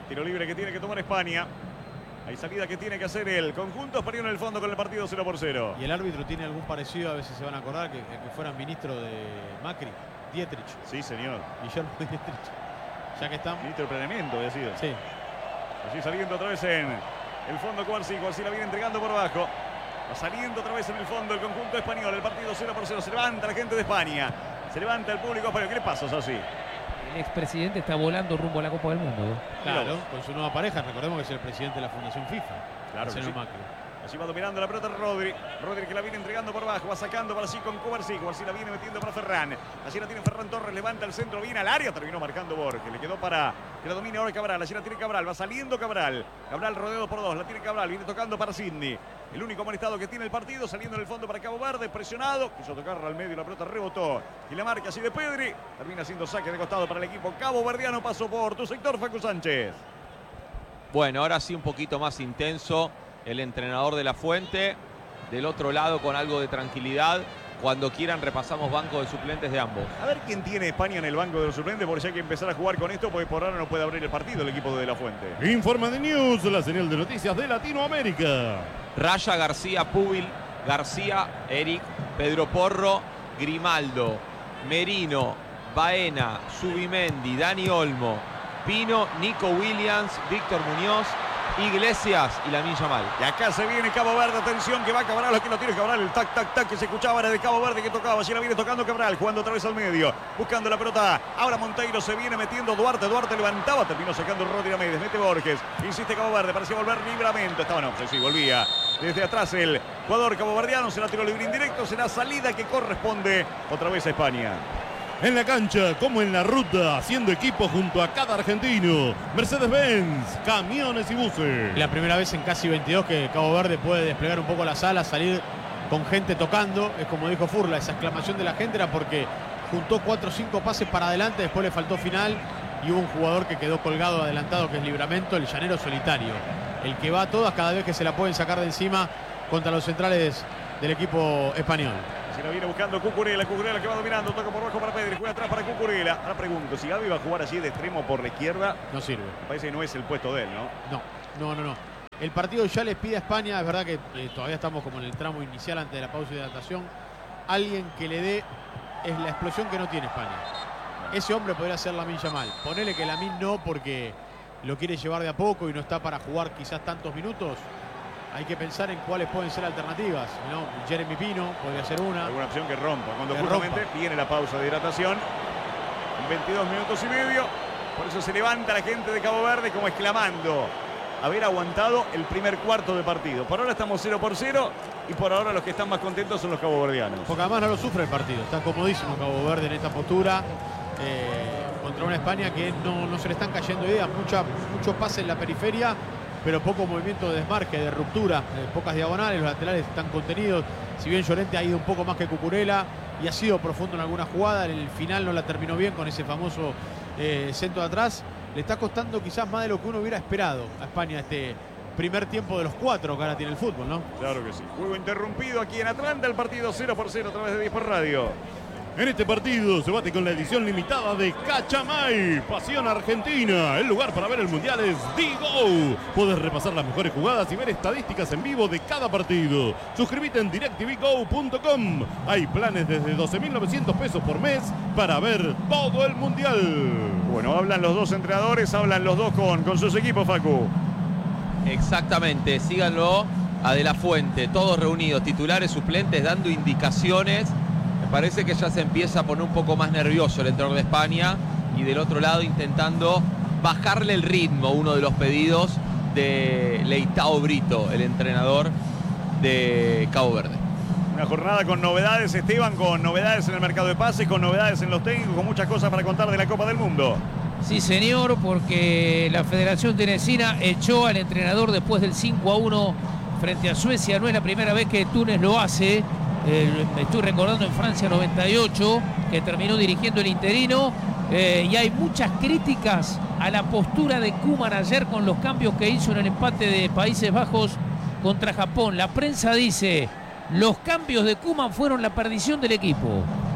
Tiro libre que tiene que tomar España. Hay salida que tiene que hacer el conjunto español en el fondo con el partido cero por cero. Y el árbitro tiene algún parecido, a veces se van a acordar, que, que fuera ministro de Macri, Dietrich. Sí, señor. Guillermo Dietrich. Ya que están. Ministro de planeamiento había sido. Sí. Allí saliendo otra vez en el fondo Cuarzi. Cuarzi la viene entregando por abajo. Va saliendo otra vez en el fondo el conjunto español. El partido cero por cero. Se levanta la gente de España. Se levanta el público español. ¿Qué le pasa, así? El expresidente está volando rumbo a la Copa del Mundo. Claro, con su nueva pareja. Recordemos que es el presidente de la Fundación FIFA. Claro que sí. Macri. Allí va dominando la pelota Rodri. Rodri que la viene entregando por abajo. Va sacando para sí con Cuarzi. Cuarzi la viene metiendo para Ferran. Allí la tiene Ferran Torres. Levanta el centro. Viene al área. Terminó marcando Borges. Le quedó para que la domine ahora Cabral. Allí la tiene Cabral. Va saliendo Cabral. Cabral rodeado por dos. La tiene Cabral. Viene tocando para Sidney. El único amonestado que tiene el partido. Saliendo en el fondo para Cabo Verde. Presionado. Quiso tocarla al medio. La pelota rebotó. Y la marca así de Pedri. Termina siendo saque de costado para el equipo Cabo Verdiano. Pasó por tu sector, Facu Sánchez. Bueno, ahora sí un poquito más intenso el entrenador de La Fuente. Del otro lado con algo de tranquilidad. Cuando quieran repasamos banco de suplentes de ambos. A ver quién tiene España en el banco de los suplentes, porque ya hay que empezar a jugar con esto, porque por ahora no puede abrir el partido el equipo de La Fuente. Informa de News, la señal de noticias de Latinoamérica. Raya, García, Púbil, García, Eric, Pedro Porro, Grimaldo, Merino, Baena, Subimendi, Dani Olmo, Pino, Nico Williams, Víctor Muñoz, Iglesias y Lamine Yamal. Y acá se viene Cabo Verde, atención que va Cabral, aquí lo tiene Cabral, el tac, tac, tac que se escuchaba era de Cabo Verde que tocaba, allí la viene tocando Cabral, jugando otra vez al medio, buscando la pelota, ahora Monteiro se viene metiendo Duarte, Duarte levantaba, terminó sacando Rodri Amédez, mete Borges, insiste Cabo Verde, parecía volver Libramento, estaba no, sí, volvía desde atrás el jugador caboverdiano, será tiro libre indirecto, será salida que corresponde otra vez a España. En la cancha, como en la ruta, haciendo equipo junto a cada argentino. Mercedes-Benz, camiones y buses. La primera vez en casi veintidós que Cabo Verde puede desplegar un poco las alas, salir con gente tocando. Es como dijo Furla, esa exclamación de la gente era porque juntó cuatro o cinco pases para adelante, después le faltó final y hubo un jugador que quedó colgado adelantado, que es Libramento, el llanero solitario. El que va a todas cada vez que se la pueden sacar de encima contra los centrales del equipo español. Si la viene buscando Cucurella, Cucurella que va dominando, toca por abajo para Pedri, juega atrás para Cucurella. Ahora pregunto, si Gavi va a jugar allí de extremo por la izquierda, no sirve. Me parece que no es el puesto de él, ¿no? No, no, no, no. El partido ya les pide a España, es verdad que eh, todavía estamos como en el tramo inicial antes de la pausa de hidratación. Alguien que le dé, es la explosión que no tiene España. Ese hombre podría ser Lamine Yamal. Ponele que Lamine no, porque lo quiere llevar de a poco y no está para jugar quizás tantos minutos. Hay que pensar en cuáles pueden ser alternativas, ¿no? Jeremy Pino podría ser una. Alguna opción que rompa. Cuando que justamente rompa. Viene la pausa de hidratación. veintidós minutos y medio. Por eso se levanta la gente de Cabo Verde como exclamando haber aguantado el primer cuarto de partido. Por ahora estamos cero por cero y por ahora los que están más contentos son los caboverdianos. Porque además no lo sufre el partido. Está comodísimo Cabo Verde en esta postura. Eh, contra una España que no, no se le están cayendo ideas. Mucha, mucho pase en la periferia, pero poco movimiento de desmarque, de ruptura, eh, pocas diagonales, los laterales están contenidos. Si bien Llorente ha ido un poco más que Cucurella y ha sido profundo en alguna jugada, en el final no la terminó bien con ese famoso eh, centro de atrás. Le está costando quizás más de lo que uno hubiera esperado a España este primer tiempo de los cuatro que ahora tiene el fútbol, ¿no? Claro que sí. Juego interrumpido aquí en Atlanta, el partido cero por cero a través de diez por Radio. En este partido se bate con la edición limitada de Cachamay, Pasión Argentina. El lugar para ver el Mundial es Digo. Puedes repasar las mejores jugadas y ver estadísticas en vivo de cada partido. Suscríbete en directv go punto com. Hay planes desde doce mil novecientos pesos por mes para ver todo el Mundial. Bueno, hablan los dos entrenadores, hablan los dos con, con sus equipos, Facu. Exactamente, síganlo a De La Fuente, todos reunidos, titulares, suplentes, dando indicaciones. Parece que ya se empieza a poner un poco más nervioso el entrenador de España y del otro lado intentando bajarle el ritmo, uno de los pedidos de Leitao Brito, el entrenador de Cabo Verde. Una jornada con novedades, Esteban, con novedades en el mercado de pases, con novedades en los técnicos, con muchas cosas para contar de la Copa del Mundo. Sí, señor, porque la Federación Tunecina echó al entrenador después del cinco a uno frente a Suecia. No es la primera vez que Túnez lo hace. Eh, me estoy recordando en Francia noventa y ocho, que terminó dirigiendo el interino, eh, y hay muchas críticas a la postura de Koeman ayer con los cambios que hizo en el empate de Países Bajos contra Japón. La prensa dice, los cambios de Koeman fueron la perdición del equipo.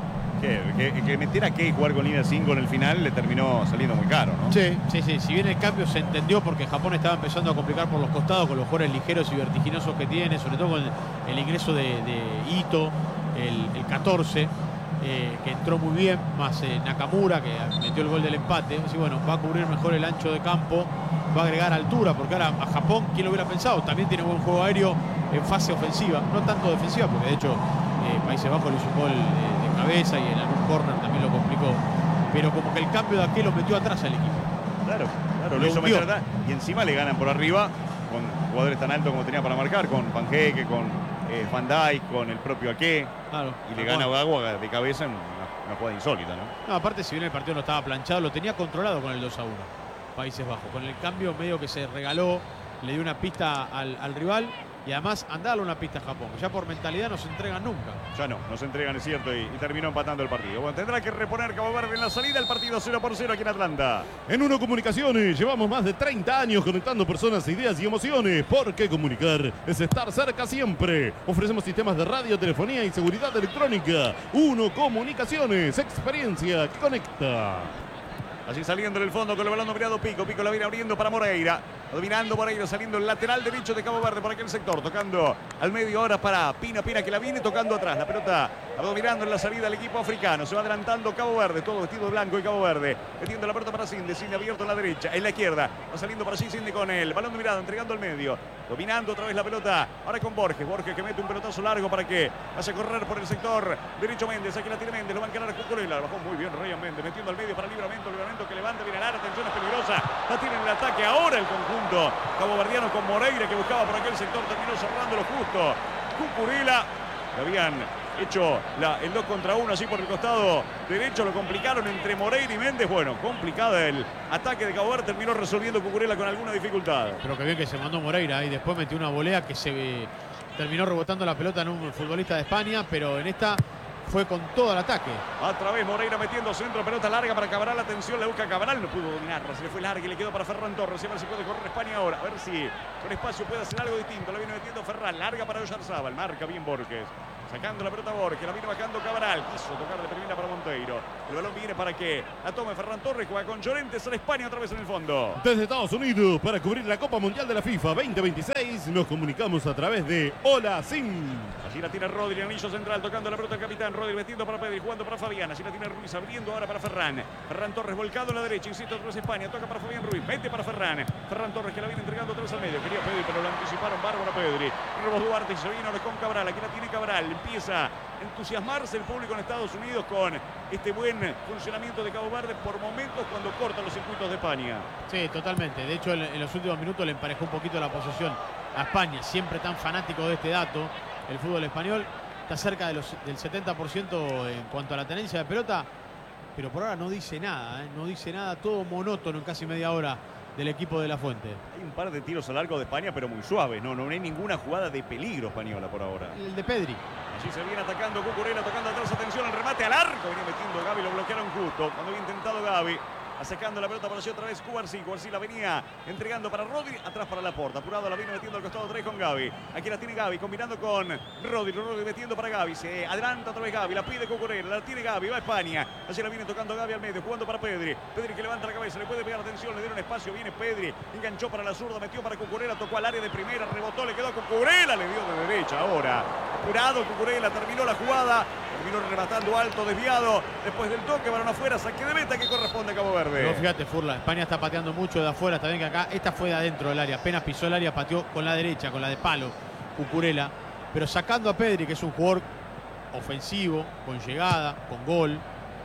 Que, que, que meter a Key y jugar con línea cinco en el final le terminó saliendo muy caro, ¿no? Sí, sí, sí. Si bien el cambio se entendió porque Japón estaba empezando a complicar por los costados con los jugadores ligeros y vertiginosos que tiene, sobre todo con el, el ingreso de, de Ito, el, el catorce, eh, que entró muy bien, más eh, Nakamura, que metió el gol del empate. Así, bueno, va a cubrir mejor el ancho de campo, va a agregar altura, porque ahora a Japón, ¿quién lo hubiera pensado? También tiene buen juego aéreo en fase ofensiva, no tanto defensiva, porque de hecho eh, Países Bajos le hizo un gol de, de cabeza y en algún córner también lo complicó, pero como que el cambio de aquí lo metió atrás al equipo. Claro, claro, lo, Lo hizo hundió. meter atrás y encima le ganan por arriba con jugadores tan altos como tenía para marcar, con Panqueque, con eh, Van Dijk, con el propio Ake, Claro. y le gana Agua de cabeza en una, una jugada insólita, ¿no? No, aparte, si bien el partido no estaba planchado, lo tenía controlado con el dos a uno. Países Bajos. Con el cambio medio que se regaló, le dio una pista al, al rival y además andale una pista a Japón. Ya por mentalidad no se entregan nunca. Ya no, nos entregan, es cierto, y, y terminó empatando el partido. Bueno, tendrá que reponer Cabo Verde en la salida, el partido cero por cero aquí en Atlanta. En Uno Comunicaciones llevamos más de treinta años conectando personas, ideas y emociones. Porque comunicar es estar cerca siempre. Ofrecemos sistemas de radio, telefonía y seguridad electrónica. Uno Comunicaciones, experiencia que conecta. Así saliendo en el fondo con el balón dominado Pico. Pico la viene abriendo para Moreira. Dominando Moreira, saliendo el lateral derecho de Cabo Verde por aquel sector. Tocando al medio ahora para Pina. Pina que la viene tocando atrás. La pelota dominando en la salida del equipo africano. Se va adelantando Cabo Verde. Todo vestido de blanco y Cabo Verde. Metiendo la pelota para Cinde. Cinde abierto en la derecha. En la izquierda. Va saliendo para allí Cinde con el balón dominado. Entregando al medio. Dominando otra vez la pelota. Ahora con Borges. Borges que mete un pelotazo largo para que vaya a correr por el sector derecho Méndez. Aquí la tiene Méndez. Lo va a encarar a Cucurella. Bajó muy bien Ryan Méndez. Metiendo al medio para Libramento. Libramento que levanta. Viene al área. Atención, es peligrosa. La tiene en el ataque. Ahora el conjunto caboverdiano con Moreira que buscaba por aquel sector. Terminó cerrándolo justo. Cucurella. Le habían hecho la, el dos contra uno así por el costado derecho. Lo complicaron entre Moreira y Méndez. Bueno, complicada el ataque de Cabo Verde. Terminó resolviendo Cucurella con alguna dificultad. Pero que bien que se mandó Moreira y después metió una volea que se eh, terminó rebotando la pelota en un futbolista de España, pero en esta fue con todo el ataque. Otra vez Moreira metiendo centro, pelota larga para Cabral. Atención, la busca Cabral, no pudo dominarla. Se le fue larga y le quedó para Ferran Torres. A ver si puede correr España ahora. A ver si con espacio puede hacer algo distinto. La viene metiendo Ferran, larga para Oyarzábal. Marca bien Borges. Sacando la pelota Borges, la viene bajando Cabral. Quiso tocar de primera para Monteiro. El balón viene para que la tome Ferran Torres. Juega con Llorente. Sale España otra vez en el fondo. Desde Estados Unidos, para cubrir la Copa Mundial de la FIFA veinte veintiséis, nos comunicamos a través de Hola Sim. Allí la tiene Rodri, anillo central, tocando la pelota el capitán. Rodri metiendo para Pedri, jugando para Fabián. Allí la tiene Ruiz, abriendo ahora para Ferran. Ferran Torres volcado a la derecha, insisto, otra vez España. Toca para Fabián Ruiz, mete para Ferran. Ferran Torres que la viene entregando otra vez al medio. Quería Pedri, pero lo anticiparon bárbaro Pedri. Robos Duarte y se vino ahora con Cabral. Aquí la tiene Cabral. Empieza a entusiasmarse el público en Estados Unidos con este buen funcionamiento de Cabo Verde por momentos cuando cortan los circuitos de España. Sí, totalmente. De hecho, en, en los últimos minutos le emparejó un poquito la posesión a España. Siempre tan fanático de este dato, el fútbol español está cerca de los, del setenta por ciento en cuanto a la tenencia de pelota, pero por ahora no dice nada, ¿eh? No dice nada, todo monótono en casi media hora del equipo de La Fuente. Hay un par de tiros al arco de España, pero muy suaves. No, no hay ninguna jugada de peligro española por ahora. El de Pedri. Allí se viene atacando Cucurella, tocando atrás, atención, el remate al arco. Viene metiendo a Gaby, lo bloquearon justo. Cuando había intentado Gaby, sacando la pelota para allí otra vez Cubarsí. Cubarsí la venía entregando para Rodri, atrás para Laporta. Apurado la viene metiendo al costado otra vez con Gaby. Aquí la tiene Gaby, combinando con Rodri. Rodri metiendo para Gaby. Se adelanta otra vez Gaby, la pide Cucurella, la tiene Gaby, va a España. Allí la viene tocando Gaby al medio, jugando para Pedri. Pedri que levanta la cabeza, le puede pegar atención, le dieron espacio, viene Pedri. Enganchó para la zurda, metió para Cucurella, tocó al área de primera, rebotó, le quedó a Cucurella, le dio de derecha ahora. Apurado Cucurella, terminó la jugada. Terminó rematando alto, desviado. Después del toque, balón afuera, saque de meta que corresponde a Cabo Verde. No, fíjate, Furla, España está pateando mucho de afuera. Está bien que acá, esta fue de adentro del área. Apenas pisó el área, pateó con la derecha, con la de palo, Cucurella. Pero sacando a Pedri, que es un jugador ofensivo, con llegada, con gol.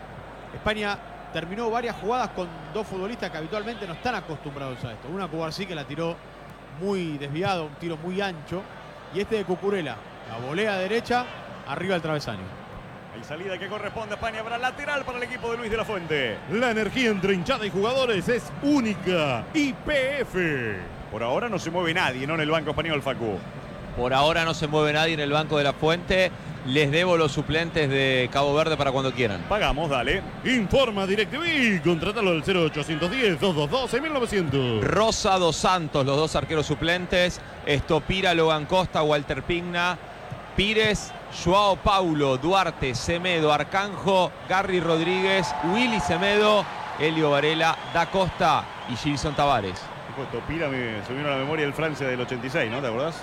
España terminó varias jugadas con dos futbolistas que habitualmente no están acostumbrados a esto. Una Cubarsí que la tiró muy desviado, un tiro muy ancho. Y este de Cucurella, la volea derecha, arriba del travesaño. Hay salida que corresponde a España para lateral para el equipo de Luis de la Fuente. La energía entre hinchada y jugadores es única. Y P F. Por ahora no se mueve nadie, ¿no? En el banco español, Facu. Por ahora no se mueve nadie en el banco de La Fuente. Les debo los suplentes de Cabo Verde para cuando quieran. Pagamos, dale. Informa DirecTV. Contratalo al cero ochocientos diez, doscientos veintidós, seis mil novecientos. Rosa, Dos Santos, los dos arqueros suplentes. Estopira, Logan Costa, Walter Pigna. Pires, Joao Paulo, Duarte, Semedo, Arcanjo, Garry Rodríguez, Willy Semedo, Elio Varela, Da Costa y Gilson Tavares. Topira me se vino a la memoria el Francia del ochenta y seis, ¿no? ¿Te acordás?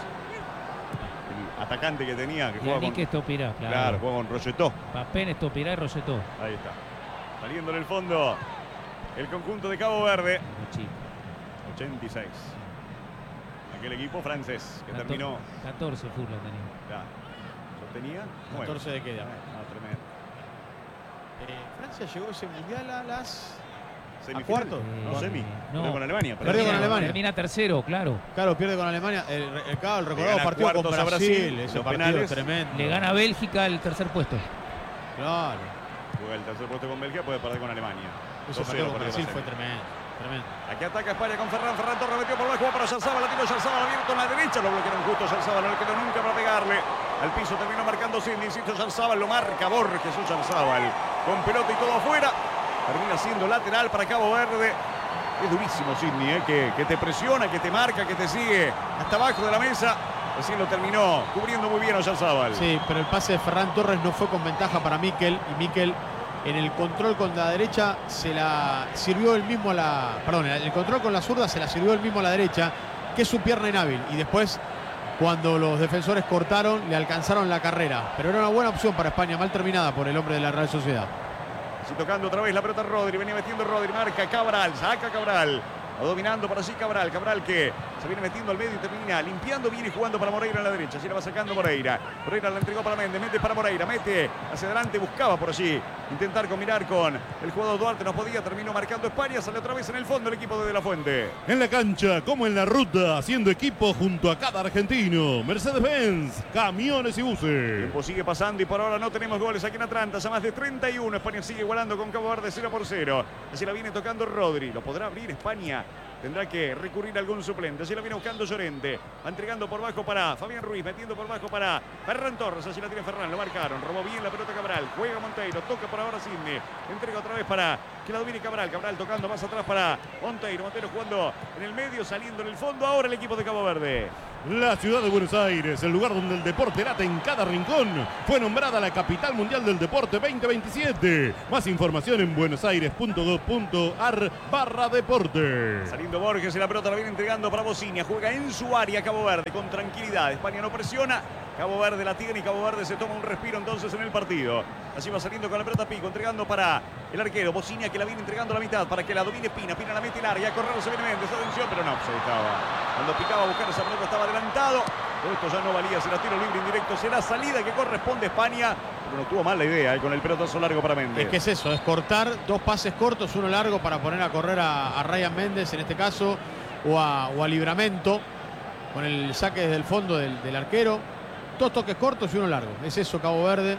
El atacante que tenía, que jugaba con... que es Topira, claro. Claro, jugaba con Rosetó. Papén es Topira y Rosetó. Ahí está. Saliendo en el fondo el conjunto de Cabo Verde. ochenta y seis. Aquel equipo francés que catorce, terminó... catorce fútbol tenía. Claro. ¿Lo tenía? Nueve. catorce de queda. Ah, tremendo. Eh, Francia llegó ese mundial a las... ¿A cuarto? No, Eh, semi. no. Perdió con Alemania. Perdió con Alemania. Termina tercero, claro. Claro, pierde con Alemania. El, el, el, el recordado Le gana partido con cuartos a Brasil. Brasil, Ese los partido penales. tremendo. Le gana a Bélgica el tercer puesto. Claro. Juega el tercer puesto con Bélgica, puede perder con Alemania. Ese dos cero partido con perdió Brasil la fue semi. tremendo. Tremendo. Aquí ataca España con Ferran. Ferran Torres metió por abajo, va para Yarzabal. La tiró Yarzabal abierto en la derecha. Lo bloquearon justo Yarzabal. No le quedó nunca para pegarle. Al piso terminó marcando Sidney. Insisto, Yarzabal lo marca Borges. Es Yarzabal. Con pelota y todo afuera. Termina siendo lateral para Cabo Verde. Es durísimo Sidney, ¿eh? que, que te presiona, que te marca, que te sigue hasta abajo de la mesa. Recién lo terminó cubriendo muy bien a Yarzabal. Sí, pero el pase de Ferran Torres no fue con ventaja para Mikel. Y Mikel en el control con la derecha se la sirvió él mismo a la... Perdón, el control con la zurda se la sirvió él mismo a la derecha, que es su pierna inhábil. Y después, cuando los defensores cortaron, le alcanzaron la carrera. Pero era una buena opción para España, mal terminada por el hombre de la Real Sociedad. Así tocando otra vez la pelota Rodri, venía metiendo Rodri, marca Cabral, saca Cabral. Va dominando para sí Cabral, Cabral que se viene metiendo al medio y termina limpiando bien y jugando para Moreira en la derecha. Así la va sacando Moreira. Moreira la entregó para Méndez, Méndez para Moreira, mete hacia adelante, buscaba por allí intentar combinar con el jugador Duarte, no podía, terminó marcando España, sale otra vez en el fondo el equipo de De La Fuente. En la cancha, como en la ruta, haciendo equipo junto a cada argentino. Mercedes-Benz, camiones y El buses. tiempo sigue pasando y por ahora no tenemos goles aquí en Atlanta, ya más de treinta y uno. España sigue igualando con Cabo Verde cero por cero. Así la viene tocando Rodri, lo podrá abrir España. Tendrá que recurrir a algún suplente. Así la viene buscando Llorente. Va entregando por bajo para Fabián Ruiz. Metiendo por bajo para Ferran Torres. Así la tiene Ferran. Lo marcaron. Robó bien la pelota Cabral. Juega Monteiro. Toca por ahora Sidney. Entrega otra vez para que la domine Cabral. Cabral tocando más atrás para Monteiro. Monteiro jugando en el medio. Saliendo en el fondo. Ahora el equipo de Cabo Verde. La ciudad de Buenos Aires, el lugar donde el deporte late en cada rincón, fue nombrada la capital mundial del deporte veinte veintisiete. Más información en buenosaires.gov.ar barra deporte. Saliendo Borges y la pelota la viene entregando para Bocinia. Juega en su área Cabo Verde con tranquilidad. España no presiona. Cabo Verde la tiene y Cabo Verde se toma un respiro entonces en el partido. Así va saliendo con la pelota Pico, entregando para el arquero Bocinia, que la viene entregando a la mitad para que la domine Pina. Pina la mete larga, a correr se viene Méndez, atención, pero no, se estaba. Cuando picaba a buscar esa pelota estaba adelantado. Todo esto ya no valía, será tiro libre indirecto, será salida que corresponde a España. Pero no tuvo mal la idea eh, con el pelotazo largo para Méndez. Es que es eso, es cortar dos pases cortos, uno largo para poner a correr a, a Ryan Méndez en este caso, o a, o a Libramento, con el saque desde el fondo del, del arquero. Dos toques cortos y uno largo. Es eso Cabo Verde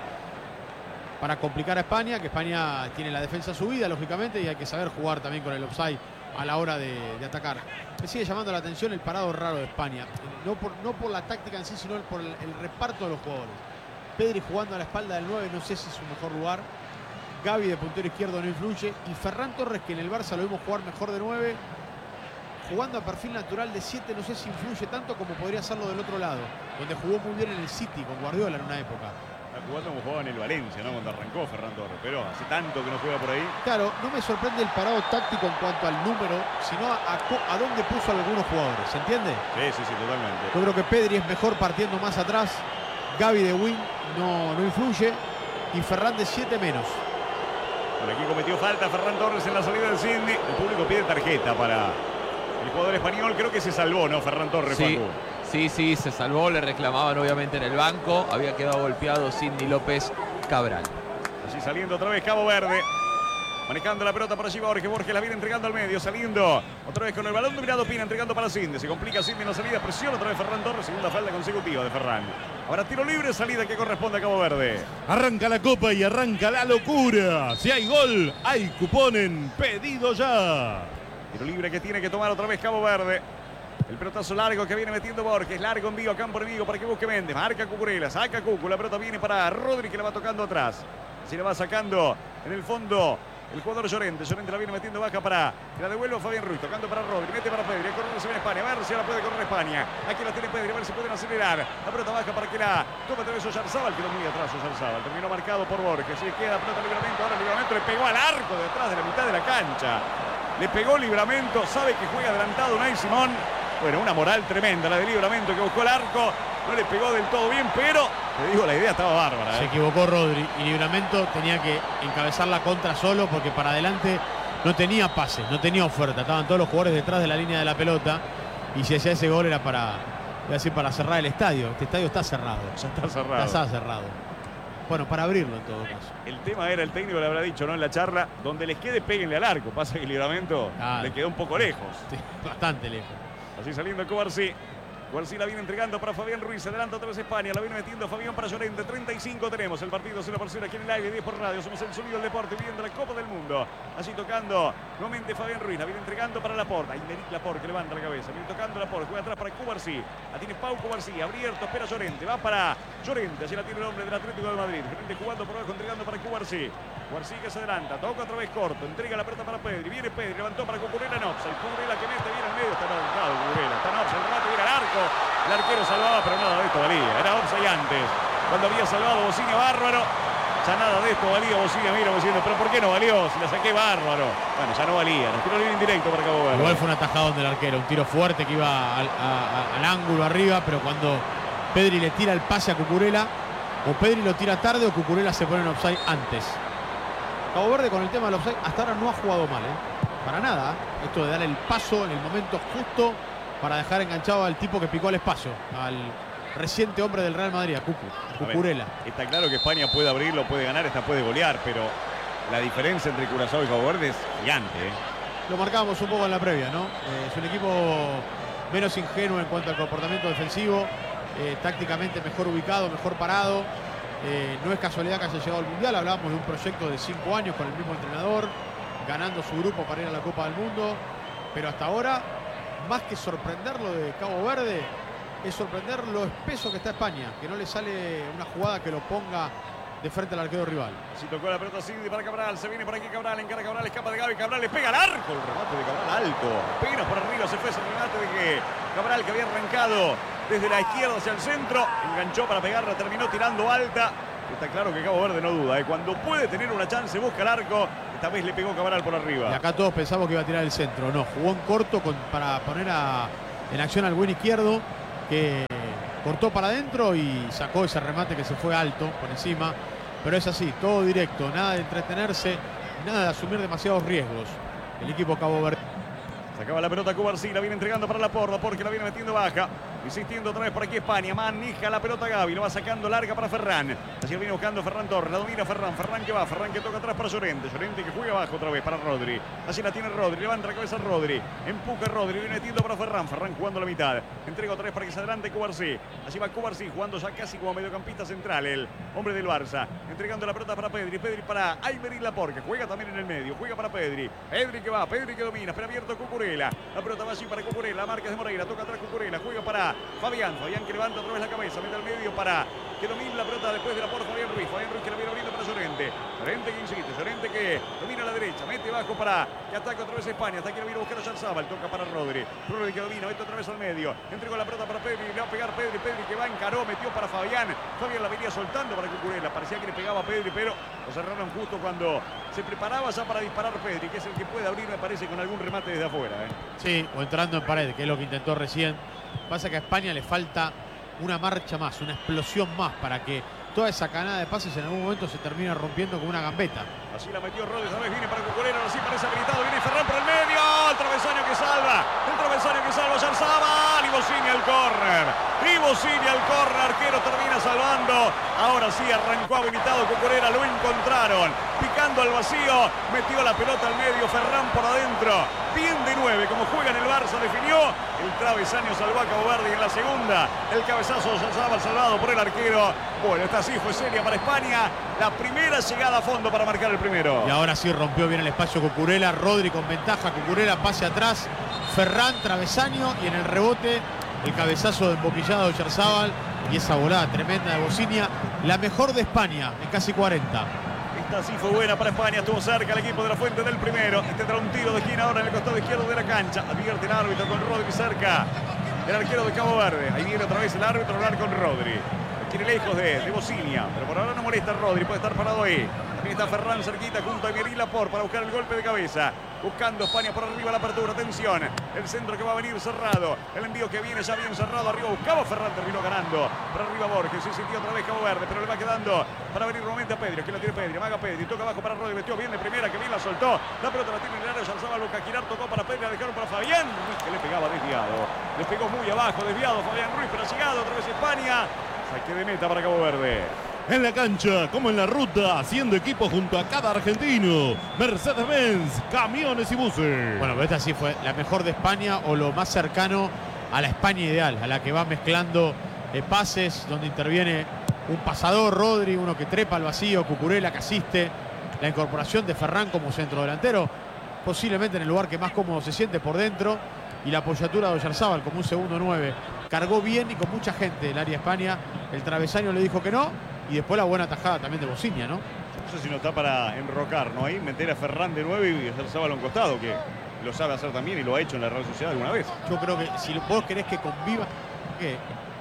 para complicar a España, que España tiene la defensa subida, lógicamente, y hay que saber jugar también con el offside a la hora de, de atacar. Me sigue llamando la atención el parado raro de España. No por, no por la táctica en sí, sino por el, el reparto de los jugadores. Pedri jugando a la espalda del nueve, no sé si es su mejor lugar. Gavi de puntero izquierdo no influye. Y Ferran Torres, que en el Barça lo vimos jugar mejor de nueve, jugando a perfil natural de siete, no sé si influye tanto como podría hacerlo del otro lado, donde jugó muy bien en el City con Guardiola en una época. Está jugando como jugaba en el Valencia, ¿no? Cuando arrancó Ferran Torres, pero hace tanto que no juega por ahí. Claro, no me sorprende el parado táctico en cuanto al número, sino a, a, a dónde puso a algunos jugadores, ¿se entiende? Sí, sí, sí, totalmente. Yo creo que Pedri es mejor partiendo más atrás, Gavi de wing no, no influye y Ferran de siete menos. Por aquí cometió falta Ferran Torres en la salida del Sidney. El público pide tarjeta para el jugador español. Creo que se salvó, ¿no? Ferran Torres, Sí, Facu. sí, sí, se salvó. Le reclamaban obviamente en el banco. Había quedado golpeado Sidney López Cabral. Así saliendo otra vez Cabo Verde. Manejando la pelota para allí Borges. Borges la viene entregando al medio. Saliendo otra vez con el balón dominado. Pina entregando para Sidney. Se complica Sidney en la salida. Presiona otra vez Ferran Torres. Segunda falta consecutiva de Ferran. Ahora tiro libre. Salida que corresponde a Cabo Verde. Arranca la copa y arranca la locura. Si hay gol, hay cupón en pedido ya. Tiro libre que tiene que tomar otra vez Cabo Verde. El pelotazo largo que viene metiendo Borges. Largo envío a campo enemigo para que busque Méndez. Marca Cucurella. Saca Cucu. La pelota viene para Rodri que la va tocando atrás. Así la va sacando en el fondo el jugador Llorente. Llorente la viene metiendo baja para que la devuelva Fabián Ruiz. Tocando para Rodri. Mete para Pedri. Corre se viene España. A ver si ahora puede correr España. Aquí la tiene Pedri. A ver si pueden acelerar. La pelota baja para que la tome otra vez Oyarzábal. Quedó muy atrás Oyarzábal. Terminó marcado por Borges. Y queda pelota Libramento. Ahora Libramento le pegó al arco de atrás de la mitad de la cancha. Le pegó Libramento. Sabe que juega adelantado Unai Simón. Bueno, una moral tremenda la de Libramento que buscó el arco. No le pegó del todo bien, pero te digo, la idea estaba bárbara. ¿eh? Se equivocó Rodri y Libramento tenía que encabezar la contra solo porque para adelante no tenía pases, no tenía oferta. Estaban todos los jugadores detrás de la línea de la pelota y si hacía ese gol era para, voy a decir, para cerrar el estadio. Este estadio está cerrado. Ya está cerrado. Ya está cerrado. Bueno, para abrirlo en todo caso. El tema era, el técnico le habrá dicho, ¿no? En la charla, donde les quede, péguenle al arco. Pasa que el Libramento claro. le quedó un poco lejos. Sí, bastante lejos. Así saliendo Cubarsí. Cubarsí la viene entregando para Fabián Ruiz. Adelanta otra vez España. La viene metiendo Fabián para Llorente. treinta y cinco tenemos. El partido cero por cero aquí en el aire. diez por radio. Somos el sonido del deporte viviendo la Copa del Mundo. Así tocando nuevamente Fabián Ruiz. La viene entregando para Laporte. Ahí Meric Laporte que levanta la cabeza. Viene tocando Laporte. Juega atrás para Cubarsí. La tiene Pau Cubarsí. Abierto. Espera Llorente. Va para Llorente. Así la tiene el hombre del Atlético de Madrid. Llorente jugando por abajo. Entregando para Cubarsí. Cubarsí que se adelanta. Toca otra vez corto. Entrega la pelota para Pedri. Viene Pedri. Levantó para Cucurella. No. El Cucurella que mete. Viene al medio. Está adelantado Cucurella. Está no. El remate viene al arco. El arquero salvaba, pero nada de esto valía. Era offside antes. Cuando había salvado Bociña bárbaro, ya nada de esto valía. Bociña mira diciendo, pero ¿por qué no valió? Si la saqué bárbaro. Bueno, ya no valía. Nos tiró libre indirecto para Cabo Verde. Igual fue un atajadón del arquero. Un tiro fuerte que iba al, a, a, al ángulo arriba, pero cuando Pedri le tira el pase a Cucurella, o Pedri lo tira tarde o Cucurella se pone en offside antes. Cabo Verde con el tema del offside hasta ahora no ha jugado mal, ¿eh? Para nada. Esto de dar el paso en el momento justo para dejar enganchado al tipo que picó al espacio, al reciente hombre del Real Madrid, a Cucu, Cucurella. Está claro que España puede abrirlo, puede ganar, esta puede golear, pero la diferencia entre Curazao y Cabo Verde es gigante, ¿eh? Lo marcábamos un poco en la previa, ¿no? Eh, es un equipo menos ingenuo en cuanto al comportamiento defensivo, eh, tácticamente mejor ubicado, mejor parado. Eh, no es casualidad que haya llegado al Mundial, hablábamos de un proyecto de cinco años con el mismo entrenador, ganando su grupo para ir a la Copa del Mundo, pero hasta ahora, más que sorprenderlo de Cabo Verde, es sorprender lo espeso que está España, que no le sale una jugada que lo ponga de frente al arquero rival. Si tocó la pelota Cindy para Cabral, se viene por aquí Cabral, encara Cabral, escapa de Gaby, Cabral le pega al arco, el remate de Cabral alto, apenas por arriba se fue ese remate de que Cabral, que había arrancado desde la izquierda hacia el centro, enganchó para pegarla, terminó tirando alta. Está claro que Cabo Verde no duda, ¿eh? Cuando puede tener una chance busca el arco. Esta vez le pegó Cabral por arriba. Y acá todos pensamos que iba a tirar el centro. No, jugó en corto con, para poner a, en acción al buen izquierdo, que cortó para adentro y sacó ese remate que se fue alto por encima. Pero es así, todo directo, nada de entretenerse, nada de asumir demasiados riesgos. El equipo Cabo Verde. Sacaba la pelota Cubarsí, la viene entregando para Laporte, porque la viene metiendo baja. Insistiendo otra vez por aquí España. Maneja la pelota Gaby, lo va sacando larga para Ferran. Así viene buscando Ferran Torres, la domina Ferran. Ferran que va, Ferran que toca atrás para Llorente. Llorente que juega abajo otra vez para Rodri. Así la tiene Rodri, levanta la cabeza Rodri. Empuja Rodri, viene metiendo para Ferran. Ferran jugando la mitad. Entrega otra vez para que se adelante Cubarsí. Así va Cubarsí jugando ya casi como mediocampista central. El hombre del Barça. Entregando la pelota para Pedri. Pedri para Aymeric Laporte, que juega también en el medio. Juega para Pedri. Pedri que va, Pedri que domina. Espera abierto Cucurella. La pelota va allí para Cucurella. Marca de Moreira. Toca atrás Cucurella. Juega para Fabián. Fabián que levanta otra vez la cabeza, mete al medio para que domine la pelota después de la por Fabián Ruiz. Fabián Ruiz que la viene abriendo para Llorente. Llorente que insiste, Llorente que domina a la derecha, mete bajo para que ataque otra vez España. Hasta aquí la viene a buscar a Oyarzábal, toca para Rodri. Rodri que domina, mete otra vez al medio. Entregó la pelota para Pedri, le va a pegar Pedri, Pedri que va, encaró, metió para Fabián. Fabián la venía soltando para Cucurella. Parecía que le pegaba a Pedri, pero lo cerraron justo cuando se preparaba ya para disparar Pedri, que es el que puede abrir, me parece, con algún remate desde afuera, ¿eh? Sí, o entrando en pared, que es lo que intentó recién. Pasa que a España le falta una marcha más, una explosión más para que toda esa canada de pases en algún momento se termine rompiendo con una gambeta. Así la metió Rodri, esta vez viene para Cucurella, así parece habilitado, viene Ferran por el medio, el travesaño que salva, el travesaño que salva Oyarzábal, y Bociña al córner, y Bociña al córner, arquero termina salvando, ahora sí arrancó habilitado Cucurella, lo encontraron, picando al vacío, metió la pelota al medio, Ferran por adentro, bien de nueve, como juega en el Barça, definió, el travesaño salvó a Cabo Verde y en la segunda, el cabezazo de Oyarzábal salvado por el arquero. Bueno, esta sí fue seria para España, la primera llegada a fondo para marcar el primero. Y ahora sí rompió bien el espacio Cucurella, Rodri con ventaja, Cucurella pase atrás, Ferran travesaño y en el rebote el cabezazo de emboquillado de Oyarzábal y esa volada tremenda de Bociña, la mejor de España en casi cuarenta. Esta sí fue buena para España, estuvo cerca el equipo de la Fuente del primero. Y tendrá un tiro de esquina ahora en el costado izquierdo de la cancha. Advierte el árbitro con Rodri cerca. El arquero de Cabo Verde. Ahí viene otra vez el árbitro a hablar con Rodri. Quiere lejos de, de Bocinia, pero por ahora no molesta a Rodri, puede estar parado ahí. También está Ferran cerquita junto a Emery Laporte para buscar el golpe de cabeza. Buscando España por arriba la apertura, atención. El centro que va a venir cerrado. El envío que viene ya bien cerrado. Arriba buscaba Ferran, terminó ganando. Por arriba Borges, se sintió otra vez Cabo Verde, pero le va quedando para venir nuevamente a Pedri. Aquí la tiene Pedri, amaga Pedri, toca abajo para Rodri, metió bien de primera, que bien la soltó. La pelota la tiene en el área, Yarzabal, Luca Girar, tocó para Pedri, la dejaron para Fabián Ruiz, que le pegaba desviado. Le pegó muy abajo, desviado Fabián Ruiz, pero ha llegado otra vez España. Saque de meta para Cabo Verde. En la cancha, como en la ruta, haciendo equipo junto a cada argentino. Mercedes-Benz, camiones y buses. Bueno, pero esta sí fue la mejor de España o lo más cercano a la España ideal, a la que va mezclando eh, pases, donde interviene un pasador, Rodri, uno que trepa al vacío, Cucurella que asiste, la incorporación de Ferran como centrodelantero, posiblemente en el lugar que más cómodo se siente por dentro, y la apoyatura de Oyarzábal como un segundo nueve. Cargó bien y con mucha gente el área España. El travesaño le dijo que no, y después la buena tajada también de Bocinia, ¿no? No sé si no está para enrocar, ¿no? Ahí meter a Ferran de nueve y Oyarzábal a un costado, que lo sabe hacer también y lo ha hecho en la Real Sociedad alguna vez. Yo creo que si vos querés que conviva, que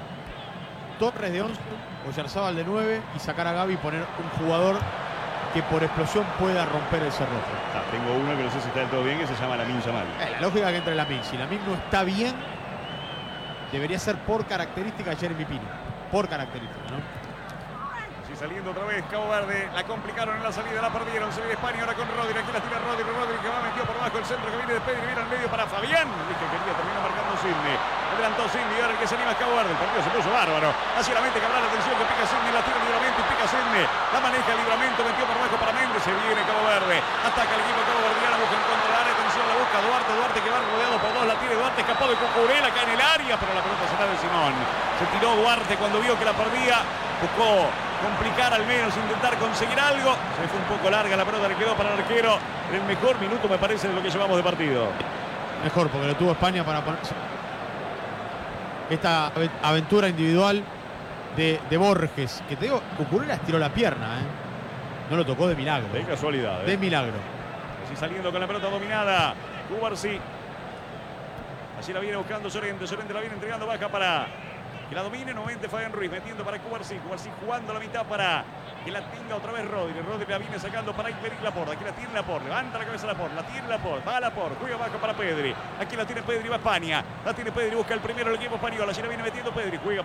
Torres de once, Oyarzábal de nueve y sacar a Gavi y poner un jugador que por explosión pueda romper el cerrojo. Ah, tengo uno que no sé si está del todo bien, que se llama Lamine Yamal. Eh, la lógica que entre Lamine. Si Lamine no está bien, debería ser por característica Jeremy Pino. Por característica, ¿no? Sí, saliendo otra vez Cabo Verde. La complicaron en la salida, la perdieron. Se viene España ahora con Rodri. Aquí la tira Rodri. Rodri que va metido por abajo el centro que viene de Pedri. Viene al medio para Fabián. El que quería termina marcando Sidney. Adelantó Sidney. Ahora el que se anima es Cabo Verde. El partido se puso bárbaro. Hacia la mente Cabral. Atención que pica Sidney. La tira Libramento y pica Sidney. La maneja Libramento. Metió por abajo para Méndez. Se viene Cabo Verde. Ataca el equipo Cabo Verdiano. Busca encontrar. Atención, la busca Duarte. Duarte que va rodeado por dos. La tiene Duarte. Escapó de Cucurella. Cae en el área. Pero la pelota será de Simón. Se tiró Duarte cuando vio que la perdía. Buscó complicar al menos, intentar conseguir algo. Se fue un poco larga la pelota, le quedó para el arquero. En el mejor minuto me parece de lo que llevamos de partido. Mejor, porque lo tuvo España para ponerse. Esta aventura individual de, de Borges, que te digo, Cucurella estiró la pierna, ¿eh? No lo tocó de milagro. De casualidad, ¿eh? De milagro. Así saliendo con la pelota dominada. Cubarsí. Así la viene buscando Llorente. Llorente la viene entregando baja para que la domine nuevamente Fabián Ruiz, metiendo para Cubarsí. Cubarsí jugando la mitad para que la tenga otra vez Rodri. Rodri la viene sacando para Emery Laporte. Aquí la tiene Laporte, levanta la cabeza Laporte, la tiene Laporte, va a Laporte, juega bajo para Pedri. Aquí la tiene Pedri, va España. La tiene Pedri, busca el primero el equipo español. Allí la viene metiendo Pedri, juega